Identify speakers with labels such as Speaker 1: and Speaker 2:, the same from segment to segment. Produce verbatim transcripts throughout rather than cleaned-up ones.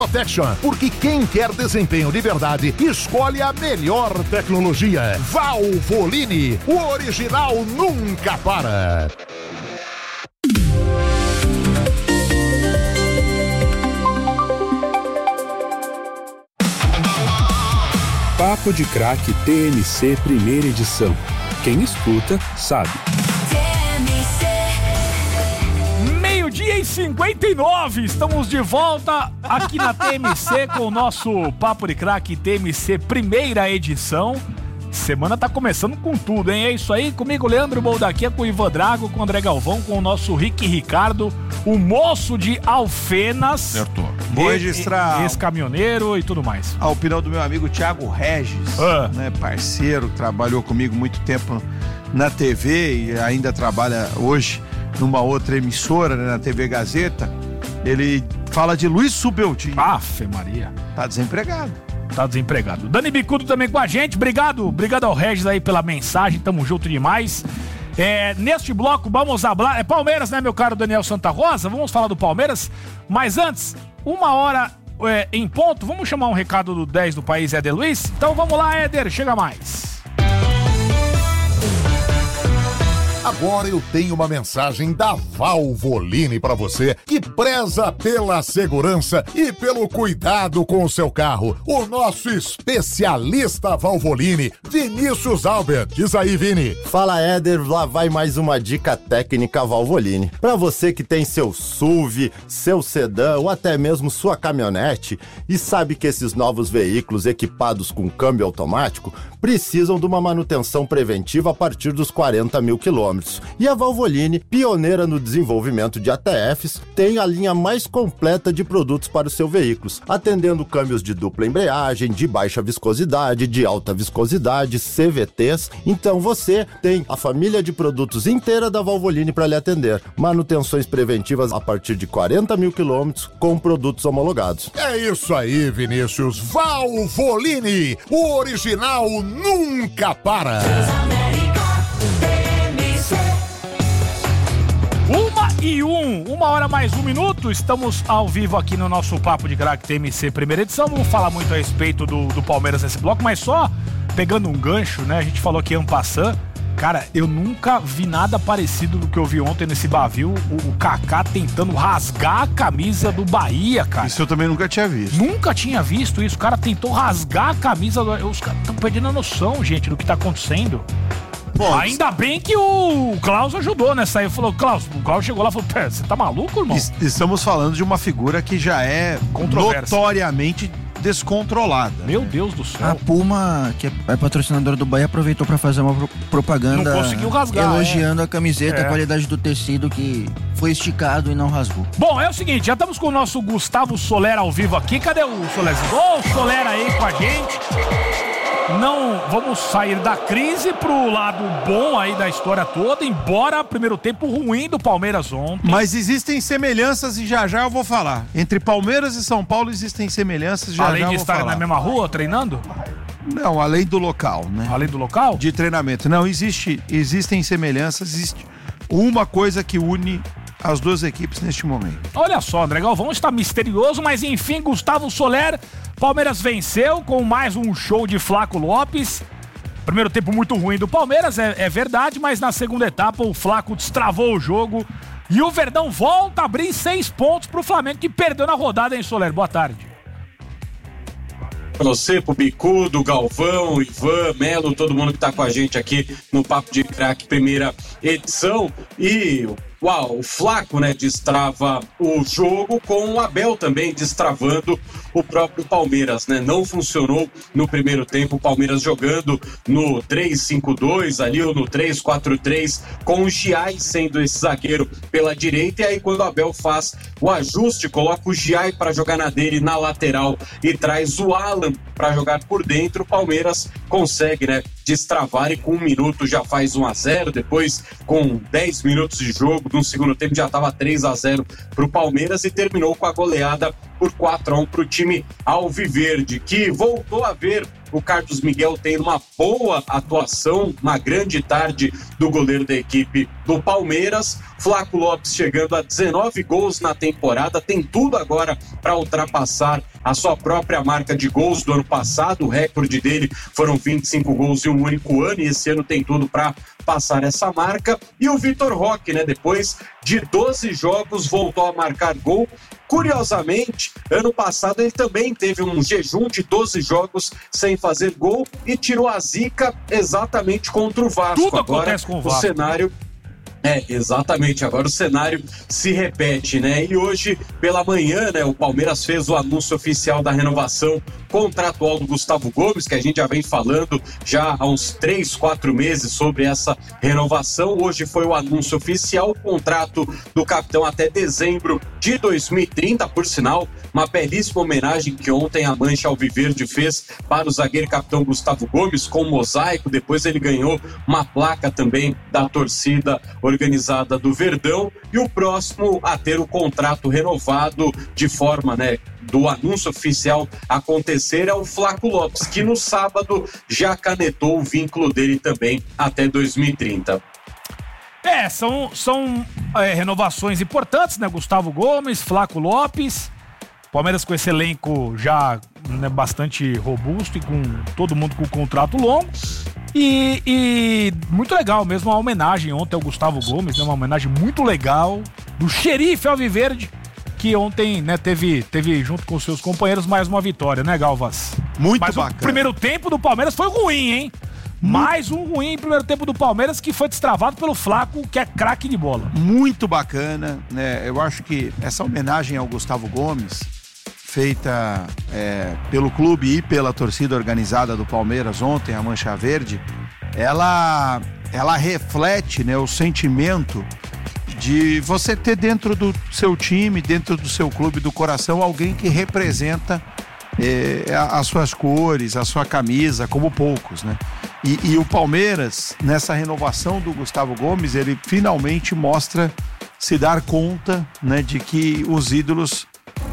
Speaker 1: Protection, porque quem quer desempenho de verdade, escolhe a melhor tecnologia. Valvoline, o original nunca para.
Speaker 2: Papo de Craque T M C primeira edição. Quem escuta, sabe.
Speaker 3: Meio-dia e cinquenta e nove, estamos de volta aqui na T M C com o nosso Papo de Craque T M C primeira edição. Semana tá começando com tudo, hein? É isso aí, comigo Leandro Boldaquia, com o Ivan Drago, com o André Galvão, com o nosso Rick Ricardo, o moço de Alfenas.
Speaker 4: Certo. Vou registrar
Speaker 3: ex-caminhoneiro e tudo mais.
Speaker 4: A opinião do meu amigo Thiago Regis, ah. né, parceiro, trabalhou comigo muito tempo na T V e ainda trabalha hoje numa outra emissora, né, na T V Gazeta. Ele fala de Luiz Subeltin.
Speaker 3: Afe Maria.
Speaker 4: Tá desempregado.
Speaker 3: Tá desempregado. Dani Bicudo também com a gente. Obrigado, obrigado ao Regis aí pela mensagem. Tamo junto demais. É, neste bloco vamos falar. É Palmeiras, né, meu caro Daniel Santa Rosa? Vamos falar do Palmeiras. Mas antes, uma hora é, em ponto. Vamos chamar um recado do dez do país, Éder Luiz? Então vamos lá, Éder, chega mais.
Speaker 1: Agora eu tenho uma mensagem da Valvoline para você que preza pela segurança e pelo cuidado com o seu carro. O nosso especialista Valvoline, Vinícius Albert. Diz aí, Vini.
Speaker 5: Fala, Éder, lá vai mais uma dica técnica Valvoline. Para você que tem seu S U V, seu sedã ou até mesmo sua caminhonete e sabe que esses novos veículos equipados com câmbio automático precisam de uma manutenção preventiva a partir dos quarenta mil quilômetros. E a Valvoline, pioneira no desenvolvimento de A T Fs, tem a linha mais completa de produtos para os seus veículos, atendendo câmbios de dupla embreagem, de baixa viscosidade, de alta viscosidade, C V Ts. Então você tem a família de produtos inteira da Valvoline para lhe atender. Manutenções preventivas a partir de quarenta mil quilômetros com produtos homologados.
Speaker 1: É isso aí, Vinícius. Valvoline, o original nunca para.
Speaker 3: Uma e um, uma hora mais um minuto, estamos ao vivo aqui no nosso Papo de Craque T M C primeira edição. Não vamos falar muito a respeito do, do Palmeiras nesse bloco, mas só pegando um gancho, né? A gente falou aqui en passant. Cara, eu nunca vi nada parecido do que eu vi ontem nesse Bavil, o, o Kaká tentando rasgar a camisa do Bahia, cara.
Speaker 4: Isso eu também nunca tinha visto.
Speaker 3: Nunca tinha visto isso, o cara tentou rasgar a camisa do... Os caras estão perdendo a noção, gente, do que tá acontecendo. Bom, ainda bem que o Klaus ajudou nessa aí. Falou, Klaus, o Klaus chegou lá e falou, você tá maluco, irmão?
Speaker 4: Estamos falando de uma figura que já é notoriamente descontrolada.
Speaker 3: Meu Deus do céu.
Speaker 6: A Puma, que é patrocinadora do Bahia, aproveitou pra fazer uma propaganda.
Speaker 3: Não conseguiu rasgar,
Speaker 6: elogiando
Speaker 3: é.
Speaker 6: a camiseta, é. a qualidade do tecido que foi esticado e não rasgou.
Speaker 3: Bom, é o seguinte, já estamos com o nosso Gustavo Soler ao vivo aqui. Cadê o Solerzinho? Ô, o Soler aí com a gente. Não vamos sair da crise pro lado bom aí da história toda, embora primeiro tempo ruim do Palmeiras ontem.
Speaker 4: Mas existem semelhanças e já já eu vou falar. Entre Palmeiras e São Paulo existem semelhanças, já
Speaker 3: além
Speaker 4: já
Speaker 3: de
Speaker 4: eu vou
Speaker 3: estarem
Speaker 4: falar.
Speaker 3: na mesma rua treinando?
Speaker 4: Não, além do local, né?
Speaker 3: Além do local?
Speaker 4: De treinamento. Não, existe, existem semelhanças, existe uma coisa que une as duas equipes neste momento.
Speaker 3: Olha só, André Galvão está misterioso, mas enfim, Gustavo Soler, Palmeiras venceu com mais um show de Flaco Lopes. Primeiro tempo muito ruim do Palmeiras, é, é verdade, mas na segunda etapa o Flaco destravou o jogo e o Verdão volta a abrir seis pontos pro Flamengo, que perdeu na rodada, hein, Soler? Boa tarde.
Speaker 7: Pra você, pro Bicudo, Galvão, Ivan, Melo, todo mundo que tá com a gente aqui no Papo de Craque, primeira edição. E, uau, o Flaco, né, destrava o jogo, com o Abel também destravando o próprio Palmeiras, né? Não funcionou no primeiro tempo, o Palmeiras jogando no três cinco dois ali, ou no três quatro três, com o Giai sendo esse zagueiro pela direita, e aí quando o Abel faz o ajuste, coloca o Giai para jogar na dele na lateral e traz o Alan para jogar por dentro, o Palmeiras consegue, né, destravar, e com um minuto já faz um a zero, depois com dez minutos de jogo, no segundo tempo já estava três a zero pro Palmeiras, e terminou com a goleada por quatro a um para o time alviverde, que voltou a ver o Carlos Miguel tendo uma boa atuação, uma grande tarde do goleiro da equipe do Palmeiras. Flaco Lopes chegando a dezenove gols na temporada, tem tudo agora para ultrapassar a sua própria marca de gols do ano passado. O recorde dele foram vinte e cinco gols em um único ano, e esse ano tem tudo para passar essa marca. E o Vitor Roque, né, depois de doze jogos, voltou a marcar gol. Curiosamente, ano passado ele também teve um jejum de doze jogos sem fazer gol e tirou a zica exatamente contra o Vasco.
Speaker 3: Tudo
Speaker 7: agora
Speaker 3: acontece com o Vasco.
Speaker 7: O cenário... É, exatamente, agora o cenário se repete, né? E hoje, pela manhã, né, o Palmeiras fez o anúncio oficial da renovação contratual do Gustavo Gomes, que a gente já vem falando já há uns três, quatro meses sobre essa renovação. Hoje foi o anúncio oficial, o contrato do capitão até dezembro de dois mil e trinta, por sinal, uma belíssima homenagem que ontem a Mancha Alviverde fez para o zagueiro capitão Gustavo Gomes com mosaico. Depois ele ganhou uma placa também da torcida organizada do Verdão, e o próximo a ter o contrato renovado de forma, né, do anúncio oficial acontecer é o Flaco Lopes, que no sábado já canetou o vínculo dele também até dois mil e trinta.
Speaker 3: É, são, são é, renovações importantes, né? Gustavo Gomes, Flaco Lopes, Palmeiras com esse elenco já, né, bastante robusto e com todo mundo com contrato longo. E, e muito legal mesmo a homenagem ontem ao Gustavo Gomes, né, uma homenagem muito legal do xerife Alviverde, que ontem, né, teve, teve junto com seus companheiros mais uma vitória, né, Galvas?
Speaker 4: Muito
Speaker 3: Mas
Speaker 4: bacana.
Speaker 3: O primeiro tempo do Palmeiras foi ruim, hein? Mais um ruim primeiro tempo do Palmeiras, que foi destravado pelo Flaco, que é craque de bola.
Speaker 4: Muito bacana, né? Eu acho que essa homenagem ao Gustavo Gomes, feita é, pelo clube e pela torcida organizada do Palmeiras ontem, a Mancha Verde, ela, ela reflete, né, o sentimento de você ter dentro do seu time, dentro do seu clube, do coração, alguém que representa é, as suas cores, a sua camisa, como poucos, né? E, e o Palmeiras, nessa renovação do Gustavo Gomes, ele finalmente mostra se dar conta, né, de que os ídolos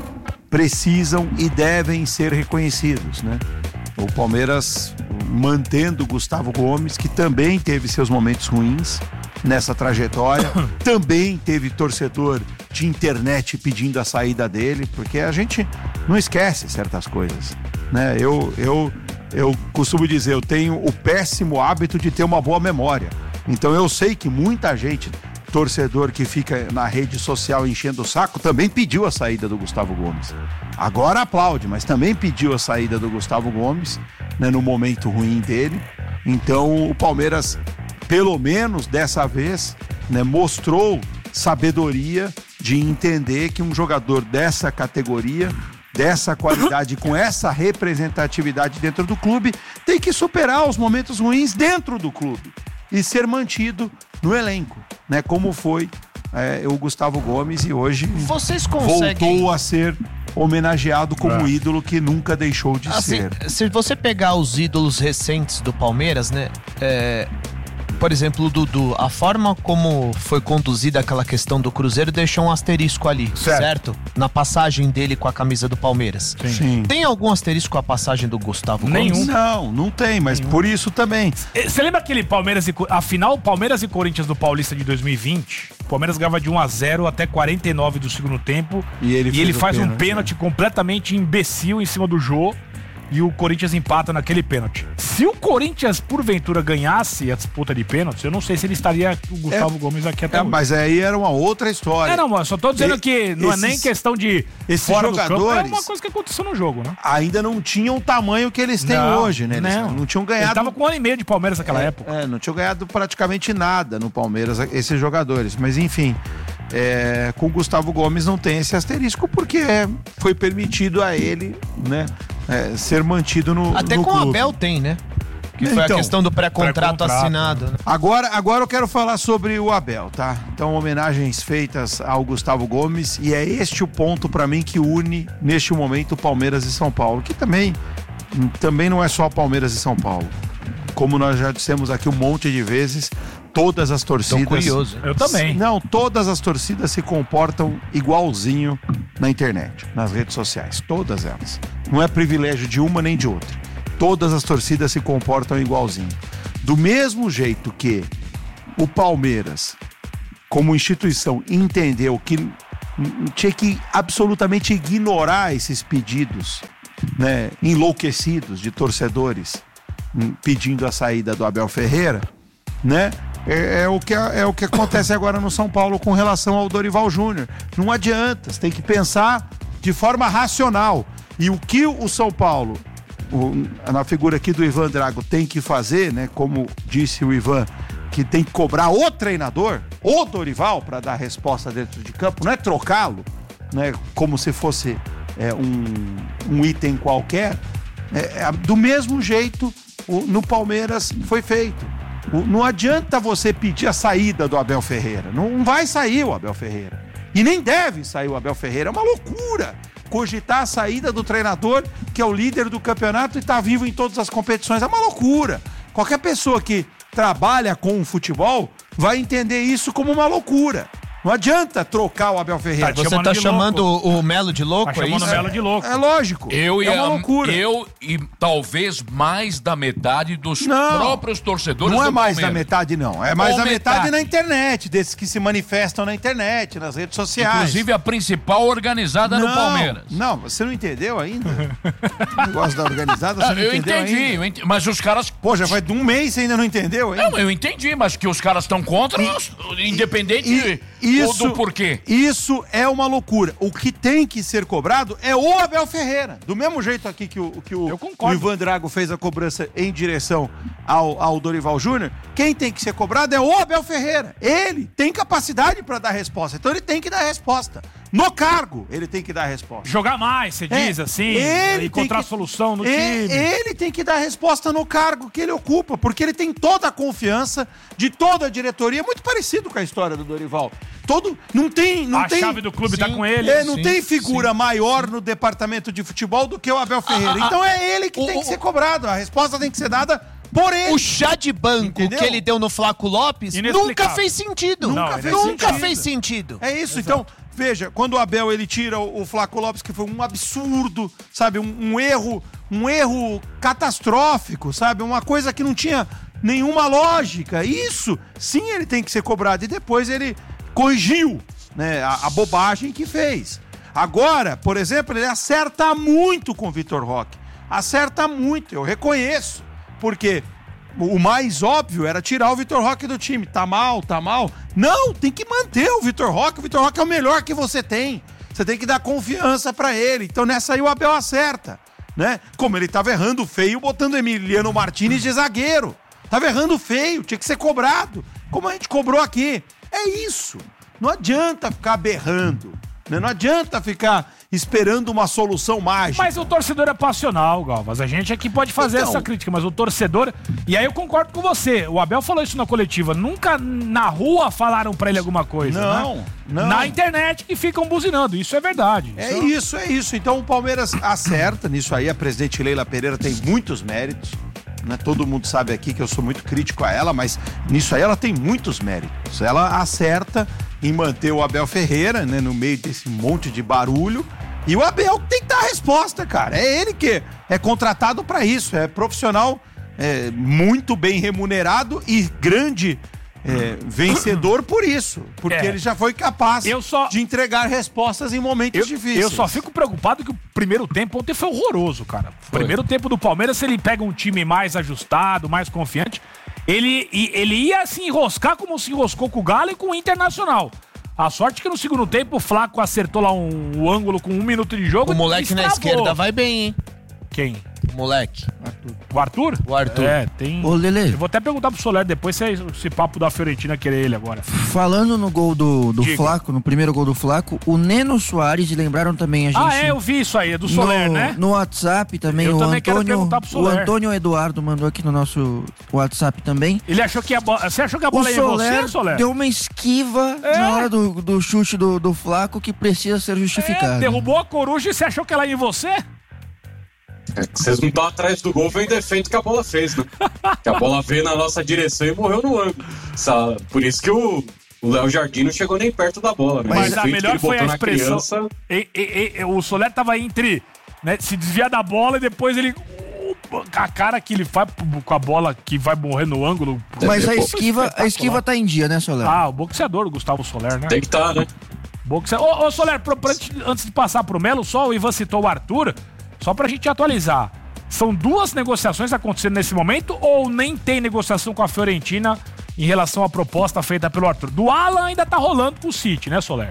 Speaker 4: precisam e devem ser reconhecidos, né? O Palmeiras mantendo o Gustavo Gomes, que também teve seus momentos ruins nessa trajetória, também teve torcedor de internet pedindo a saída dele, porque a gente não esquece certas coisas, né? Eu, eu, eu costumo dizer, eu tenho o péssimo hábito de ter uma boa memória, então eu sei que muita gente, torcedor que fica na rede social enchendo o saco, também pediu a saída do Gustavo Gomes. Agora aplaude, mas também pediu a saída do Gustavo Gomes, né, no momento ruim dele. Então o Palmeiras, pelo menos dessa vez, né, mostrou sabedoria de entender que um jogador dessa categoria, dessa qualidade, com essa representatividade dentro do clube, tem que superar os momentos ruins dentro do clube e ser mantido no elenco, né? Como foi é, o Gustavo Gomes, e hoje
Speaker 8: Vocês conseguem...
Speaker 4: voltou a ser homenageado como
Speaker 3: É.
Speaker 4: ídolo que nunca deixou de
Speaker 8: Assim,
Speaker 4: ser.
Speaker 8: se você pegar os ídolos recentes do Palmeiras, né? É, por exemplo, o Dudu, a forma como foi conduzida aquela questão do Cruzeiro deixou um asterisco ali,
Speaker 3: Certo.
Speaker 8: certo? Na passagem dele com a camisa do Palmeiras.
Speaker 4: Sim.
Speaker 8: Tem algum asterisco com a passagem do Gustavo
Speaker 3: Nenhum.
Speaker 8: Gomes?
Speaker 4: Não, não tem, mas por isso também.
Speaker 3: Você lembra aquele Palmeiras e... A final Palmeiras e Corinthians do Paulista de dois mil e vinte? O Palmeiras ganhava de um a zero até quarenta e nove do segundo tempo.
Speaker 4: E ele
Speaker 3: e
Speaker 4: fez
Speaker 3: ele
Speaker 4: o
Speaker 3: faz um
Speaker 4: pênalti,
Speaker 3: pênalti completamente imbecil em cima do Jô. E o Corinthians empata naquele pênalti. Se o Corinthians, porventura, ganhasse a disputa de pênaltis, eu não sei se ele estaria o Gustavo
Speaker 4: É,
Speaker 3: Gomes aqui até
Speaker 4: É,
Speaker 3: hoje.
Speaker 4: mas aí era uma outra história.
Speaker 3: É, não, mano, só tô dizendo
Speaker 4: E-
Speaker 3: que não
Speaker 4: esses-
Speaker 3: é nem questão de
Speaker 4: esses
Speaker 3: fora do campo, é
Speaker 4: jogadores-
Speaker 3: uma coisa que aconteceu no jogo, né?
Speaker 4: Ainda não tinham o tamanho que eles têm
Speaker 3: Não,
Speaker 4: hoje, né? Eles
Speaker 3: não.
Speaker 4: não tinham
Speaker 3: Ele
Speaker 4: ganhado.
Speaker 3: tava com um ano e meio de Palmeiras naquela
Speaker 4: é,
Speaker 3: época.
Speaker 4: É, não tinham ganhado praticamente nada no Palmeiras, esses jogadores. Mas enfim, é, com o Gustavo Gomes não tem esse asterisco, porque é, foi permitido a ele, né, é, ser mantido no
Speaker 8: Até
Speaker 4: no
Speaker 8: com o
Speaker 4: clube.
Speaker 8: Abel tem, né? Que foi
Speaker 4: Então,
Speaker 8: a questão do pré-contrato
Speaker 3: pré-contrato,
Speaker 8: assinado. Né?
Speaker 4: Agora, agora eu quero falar sobre o Abel, tá? Então, homenagens feitas ao Gustavo Gomes, e é este o ponto pra mim que une, neste momento, Palmeiras e São Paulo, que também, também não é só Palmeiras e São Paulo. Como nós já dissemos aqui um monte de vezes, todas as torcidas...
Speaker 8: Tô curioso.
Speaker 3: Eu também.
Speaker 4: Não, todas as torcidas se comportam igualzinho na internet, nas redes sociais, todas elas. Não é privilégio de uma nem de outra. Todas as torcidas se comportam igualzinho. Do mesmo jeito que o Palmeiras, como instituição, entendeu que tinha que absolutamente ignorar esses pedidos, né, enlouquecidos de torcedores pedindo a saída do Abel Ferreira, né? É, é, o que, é o que acontece agora no São Paulo com relação ao Dorival Júnior. Não adianta, você tem que pensar de forma racional. E o que o São Paulo, o, na figura aqui do Ivan Drago, tem que fazer, né? Como disse o Ivan, que tem que cobrar o treinador, o Dorival, para dar resposta dentro de campo, não é trocá-lo, né? Como se fosse é, um, um item qualquer. É, é, do mesmo jeito, o, no Palmeiras foi feito. O, não adianta você pedir a saída do Abel Ferreira. Não vai sair o Abel Ferreira. E nem deve sair o Abel Ferreira. É uma loucura cogitar a saída do treinador, que é o líder do campeonato e está vivo em todas as competições. É uma loucura. Qualquer pessoa que trabalha com o futebol vai entender isso como uma loucura. Não adianta trocar o Abel Ferreira.
Speaker 8: Tá, você tá chamando
Speaker 3: louco.
Speaker 8: o Melo de louco?
Speaker 3: Tá
Speaker 8: é
Speaker 3: chamando
Speaker 8: isso?
Speaker 3: o Melo de louco.
Speaker 4: É, é lógico.
Speaker 9: Eu
Speaker 4: é uma loucura.
Speaker 9: Eu e talvez mais da metade dos
Speaker 4: não,
Speaker 9: próprios torcedores
Speaker 4: Não é
Speaker 9: do
Speaker 4: mais
Speaker 9: Palmeiras.
Speaker 4: da metade, não. É mais
Speaker 9: Ou
Speaker 4: da metade. metade na internet, desses que se manifestam na internet, nas redes sociais.
Speaker 9: Inclusive a principal organizada
Speaker 4: não,
Speaker 9: no Palmeiras.
Speaker 4: Não, você não entendeu ainda? O negócio da organizada, você não
Speaker 9: eu
Speaker 4: entendeu
Speaker 9: entendi,
Speaker 4: ainda?
Speaker 9: eu entendi, mas os caras...
Speaker 4: Pô, já vai de um mês e você ainda não entendeu ainda?
Speaker 9: Não, eu entendi, mas que os caras estão contra, e, independente
Speaker 4: e, isso,
Speaker 9: do porquê.
Speaker 4: Isso é uma loucura. O que tem que ser cobrado é o Abel Ferreira. Do mesmo jeito aqui que o, que o, o Ivan Drago fez a cobrança em direção ao, ao Dorival Júnior, quem tem que ser cobrado é o Abel Ferreira. Ele tem capacidade para dar resposta, então ele tem que dar resposta. No cargo, ele tem que dar resposta.
Speaker 3: Jogar mais, você diz
Speaker 4: é,
Speaker 3: assim,
Speaker 4: ele
Speaker 3: encontrar
Speaker 4: que,
Speaker 3: solução no
Speaker 4: ele,
Speaker 3: time.
Speaker 4: Ele tem que dar resposta no cargo que ele ocupa, porque ele tem toda a confiança de toda a diretoria, muito parecido com a história do Dorival. Todo, não tem, não
Speaker 3: a
Speaker 4: tem,
Speaker 3: chave do clube
Speaker 4: sim,
Speaker 3: tá com ele.
Speaker 4: É, não
Speaker 3: sim,
Speaker 4: tem figura
Speaker 3: sim,
Speaker 4: maior
Speaker 3: sim.
Speaker 4: no departamento de futebol do que o Abel Ferreira.
Speaker 8: Ah,
Speaker 4: então é ele que
Speaker 8: o,
Speaker 4: tem
Speaker 8: o,
Speaker 4: que ser cobrado. A resposta tem que ser dada por ele.
Speaker 8: O chá de banco Entendeu? que ele deu no Flaco Lopes nunca fez sentido.
Speaker 4: Nunca,
Speaker 8: não,
Speaker 4: fez,
Speaker 8: nunca
Speaker 4: sentido.
Speaker 8: fez sentido.
Speaker 4: É isso, Exato. Então, veja, quando o Abel ele tira o, o Flaco Lopes, que foi um absurdo, sabe, um, um erro, um erro catastrófico, sabe, uma coisa que não tinha nenhuma lógica. Isso, sim, ele tem que ser cobrado. E depois ele corrigiu, né, a, a bobagem que fez. Agora, por exemplo, ele acerta muito com o Vitor Roque. Acerta muito, eu reconheço. Porque o mais óbvio era tirar o Vitor Roque do time. Tá mal, tá mal. Não, tem que manter o Vitor Roque. O Vitor Roque é o melhor que você tem. Você tem que dar confiança pra ele. Então nessa aí o Abel acerta, né? Como ele tava errando feio, botando Emiliano Martínez de zagueiro. Tava errando feio, tinha que ser cobrado. Como a gente cobrou aqui. É isso. Não adianta ficar berrando. Né? Não adianta ficar esperando uma solução mágica.
Speaker 3: Mas o torcedor é passional, Galvas. A gente aqui pode fazer
Speaker 4: então,
Speaker 3: essa crítica, mas o torcedor... E aí eu concordo com você. O Abel falou isso na coletiva. Nunca na rua falaram pra ele alguma coisa,
Speaker 4: não,
Speaker 3: né?
Speaker 4: Não,
Speaker 3: Na internet que ficam buzinando. Isso é verdade.
Speaker 4: É isso, isso, é isso. Então o Palmeiras acerta nisso aí. A presidente Leila Pereira tem muitos méritos. Né? Todo mundo sabe aqui que eu sou muito crítico a ela, mas nisso aí ela tem muitos méritos. Ela acerta em manter o Abel Ferreira, né, no meio desse monte de barulho. E o Abel tem que dar a resposta, cara. É ele que é contratado para isso. É profissional é, muito bem remunerado e grande é, vencedor por isso. Porque é. ele já foi capaz só... de entregar respostas em momentos
Speaker 3: eu,
Speaker 4: difíceis.
Speaker 3: Eu só fico preocupado que o primeiro tempo ontem foi horroroso, cara. O primeiro tempo do Palmeiras, se ele pega um time mais ajustado, mais confiante, ele, ele ia se enroscar como se enroscou com o Galo e com o Internacional. A sorte que no segundo tempo o Flaco acertou lá um, um ângulo com um minuto de jogo.
Speaker 8: O moleque na esquerda vai bem, hein?
Speaker 3: Quem?
Speaker 8: O moleque.
Speaker 3: Arthur. O Arthur?
Speaker 8: O Arthur.
Speaker 3: É, tem...
Speaker 6: Ô, Lelê.
Speaker 3: Eu vou até perguntar pro Soler depois se é esse papo da Fiorentina querer ele agora.
Speaker 6: Falando no gol do, do Flaco, no primeiro gol do Flaco, o Neno Soares, lembraram também a gente...
Speaker 3: Ah, é, eu vi isso aí, é do Soler,
Speaker 6: no,
Speaker 3: né?
Speaker 6: No WhatsApp também,
Speaker 3: eu
Speaker 6: o
Speaker 3: também
Speaker 6: Antônio...
Speaker 3: quero perguntar pro Soler.
Speaker 6: O Antônio Eduardo mandou aqui no nosso WhatsApp também.
Speaker 3: Ele achou que a bola... Você achou que a bola
Speaker 6: o
Speaker 3: ia
Speaker 6: Soler
Speaker 3: em você, Soler?
Speaker 6: deu uma esquiva é. na hora do, do chute do, do Flaco que precisa ser justificado.
Speaker 3: É, derrubou a coruja e você achou que ela ia em você?
Speaker 7: É que vocês não estão atrás do gol, vem defeito que a bola fez, né? Que a bola veio na nossa direção e morreu no ângulo. Por isso que o, o Léo Jardim não chegou nem perto da bola. Né?
Speaker 3: Mas a melhor foi a expressão. E, e, e, o Soler tava entre, né, se desviar da bola e depois ele... A cara que ele faz com a bola que vai morrer no ângulo.
Speaker 6: Mas a esquiva, a esquiva tá em dia, né, Soler?
Speaker 3: Ah, o boxeador, o Gustavo Soler, né?
Speaker 7: Tem que estar, tá, né?
Speaker 3: Boxeador. Ô, ô Soler, pra, pra, antes de passar pro Melo, só o Ivan citou o Arthur, só pra gente atualizar. São duas negociações acontecendo nesse momento ou nem tem negociação com a Fiorentina em relação à proposta feita pelo Arthur? Do Alan ainda tá rolando pro City, né, Soler?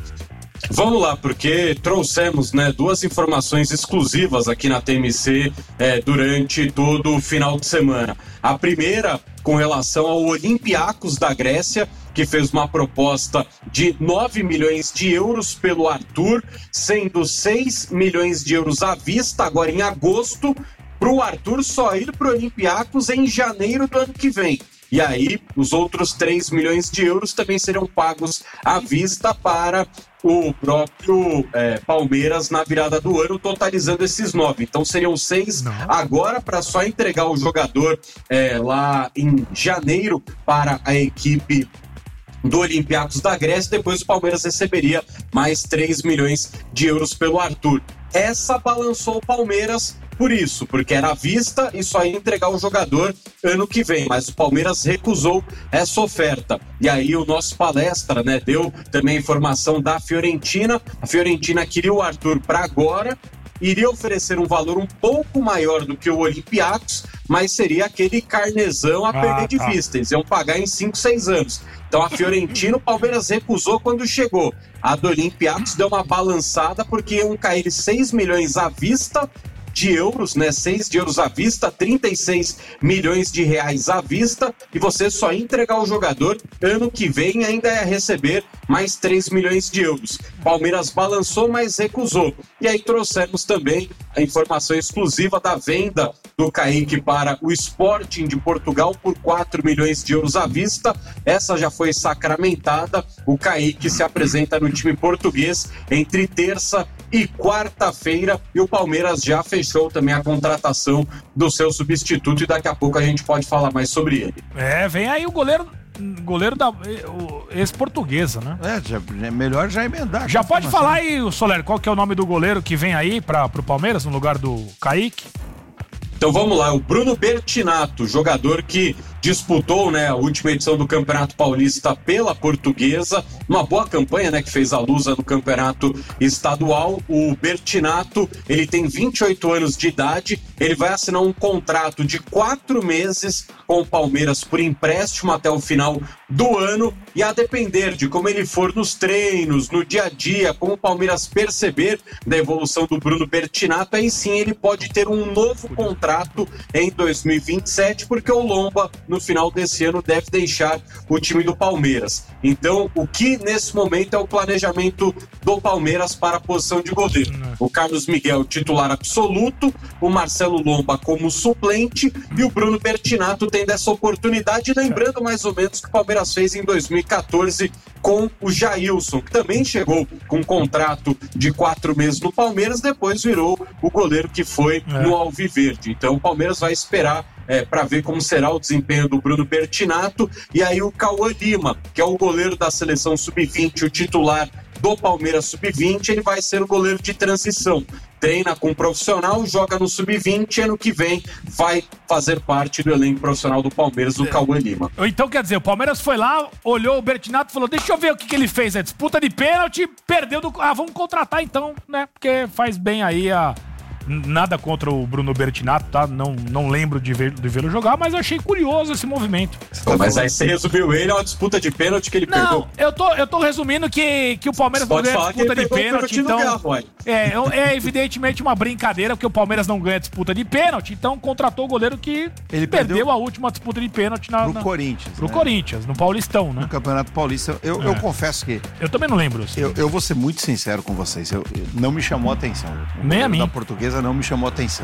Speaker 7: Vamos lá, porque trouxemos, né, duas informações exclusivas aqui na T M C é, durante todo o final de semana. A primeira, com relação ao Olympiacos da Grécia, que fez uma proposta de nove milhões de euros pelo Arthur, sendo seis milhões de euros à vista agora em agosto, para o Arthur só ir para o Olympiacos em janeiro do ano que vem. E aí, os outros três milhões de euros também serão pagos à vista para o próprio é, Palmeiras na virada do ano, totalizando esses nove. Então seriam seis Não. agora para só entregar o jogador é, lá em janeiro para a equipe do Olympiacos da Grécia. Depois o Palmeiras receberia mais três milhões de euros pelo Arthur. Essa balançou o Palmeiras por isso, porque era à vista e só ia entregar o jogador ano que vem, mas o Palmeiras recusou essa oferta. E aí o nosso palestra, né, deu também informação da Fiorentina. A Fiorentina queria o Arthur para agora, iria oferecer um valor um pouco maior do que o Olympiacos, mas seria aquele carnezão a perder ah, de tá. vista. Eles iam pagar em cinco, seis anos. Então a Fiorentina, o Palmeiras recusou quando chegou. A do Olympiacos deu uma balançada porque iam cair seis milhões à vista de euros, né? seis de euros à vista, trinta e seis milhões de reais à vista, e você só entregar o jogador ano que vem ainda é receber mais três milhões de euros. Palmeiras balançou, mas recusou. E aí trouxemos também a informação exclusiva da venda do Kaique para o Sporting de Portugal por quatro milhões de euros à vista. Essa já foi sacramentada. O Kaique se apresenta no time português entre terça e quarta-feira, e o Palmeiras já fechou também a contratação do seu substituto, e daqui a pouco a gente pode falar mais sobre ele.
Speaker 3: É, vem aí o goleiro goleiro da ex-portuguesa, né?
Speaker 4: É, já, é melhor já emendar.
Speaker 3: Já pode falar aí, Soler, qual que é o nome do goleiro que vem aí para pro Palmeiras no lugar do Kaique?
Speaker 7: Então vamos lá, o Bruno Bertinato, jogador que disputou, né, a última edição do Campeonato Paulista pela Portuguesa, uma boa campanha, né, que fez a Lusa no Campeonato Estadual. O Bertinato, ele tem vinte e oito anos de idade, ele vai assinar um contrato de quatro meses com o Palmeiras por empréstimo até o final do ano, e a depender de como ele for nos treinos, no dia a dia, como o Palmeiras perceber da evolução do Bruno Bertinato, aí sim ele pode ter um novo contrato em dois mil e vinte e sete, porque o Lomba no final desse ano deve deixar o time do Palmeiras. Então, o que nesse momento é o planejamento do Palmeiras para a posição de goleiro? O Carlos Miguel, titular absoluto, o Marcelo Lomba como suplente e o Bruno Bertinato tendo essa oportunidade, lembrando mais ou menos que o Palmeiras fez em dois mil e catorze com o Jailson, que também chegou com um contrato de quatro meses no Palmeiras, depois virou o goleiro que foi é. no Alviverde. Então o Palmeiras vai esperar É, para ver como será o desempenho do Bruno Bertinato. E aí o Cauã Lima, que é o goleiro da seleção sub vinte, o titular do Palmeiras sub vinte, ele vai ser o goleiro de transição. Treina com um profissional, joga no sub vinte, ano que vem vai fazer parte do elenco profissional do Palmeiras, o Cauã Lima.
Speaker 3: Então quer dizer, o Palmeiras foi lá, olhou o Bertinato e falou, deixa eu ver o que, que ele fez, a disputa de pênalti, perdeu do... Ah, vamos contratar então, né, porque faz bem aí a... Nada contra o Bruno Bertinato, tá? Não, não lembro de, ver, de vê-lo jogar, mas eu achei curioso esse movimento.
Speaker 7: Pô, mas aí você resumiu ele, é uma disputa de pênalti que ele
Speaker 3: não,
Speaker 7: perdeu.
Speaker 3: Não, eu tô, eu tô resumindo que, que o Palmeiras não ganha disputa de pênalti, então... É, é evidentemente uma brincadeira, porque o Palmeiras não ganha disputa de pênalti, então contratou o goleiro que
Speaker 4: ele
Speaker 3: perdeu,
Speaker 4: perdeu
Speaker 3: a última disputa de pênalti na,
Speaker 4: pro
Speaker 3: na,
Speaker 4: Corinthians.
Speaker 3: Pro
Speaker 4: né?
Speaker 3: Corinthians, no Paulistão, né?
Speaker 4: No Campeonato Paulista. Eu, é. eu confesso que...
Speaker 3: Eu também não lembro. Assim.
Speaker 4: Eu, eu vou ser muito sincero com vocês. Eu, eu, não me chamou a atenção. O
Speaker 3: Nem a mim.
Speaker 4: Da Portuguesa não me chamou a atenção.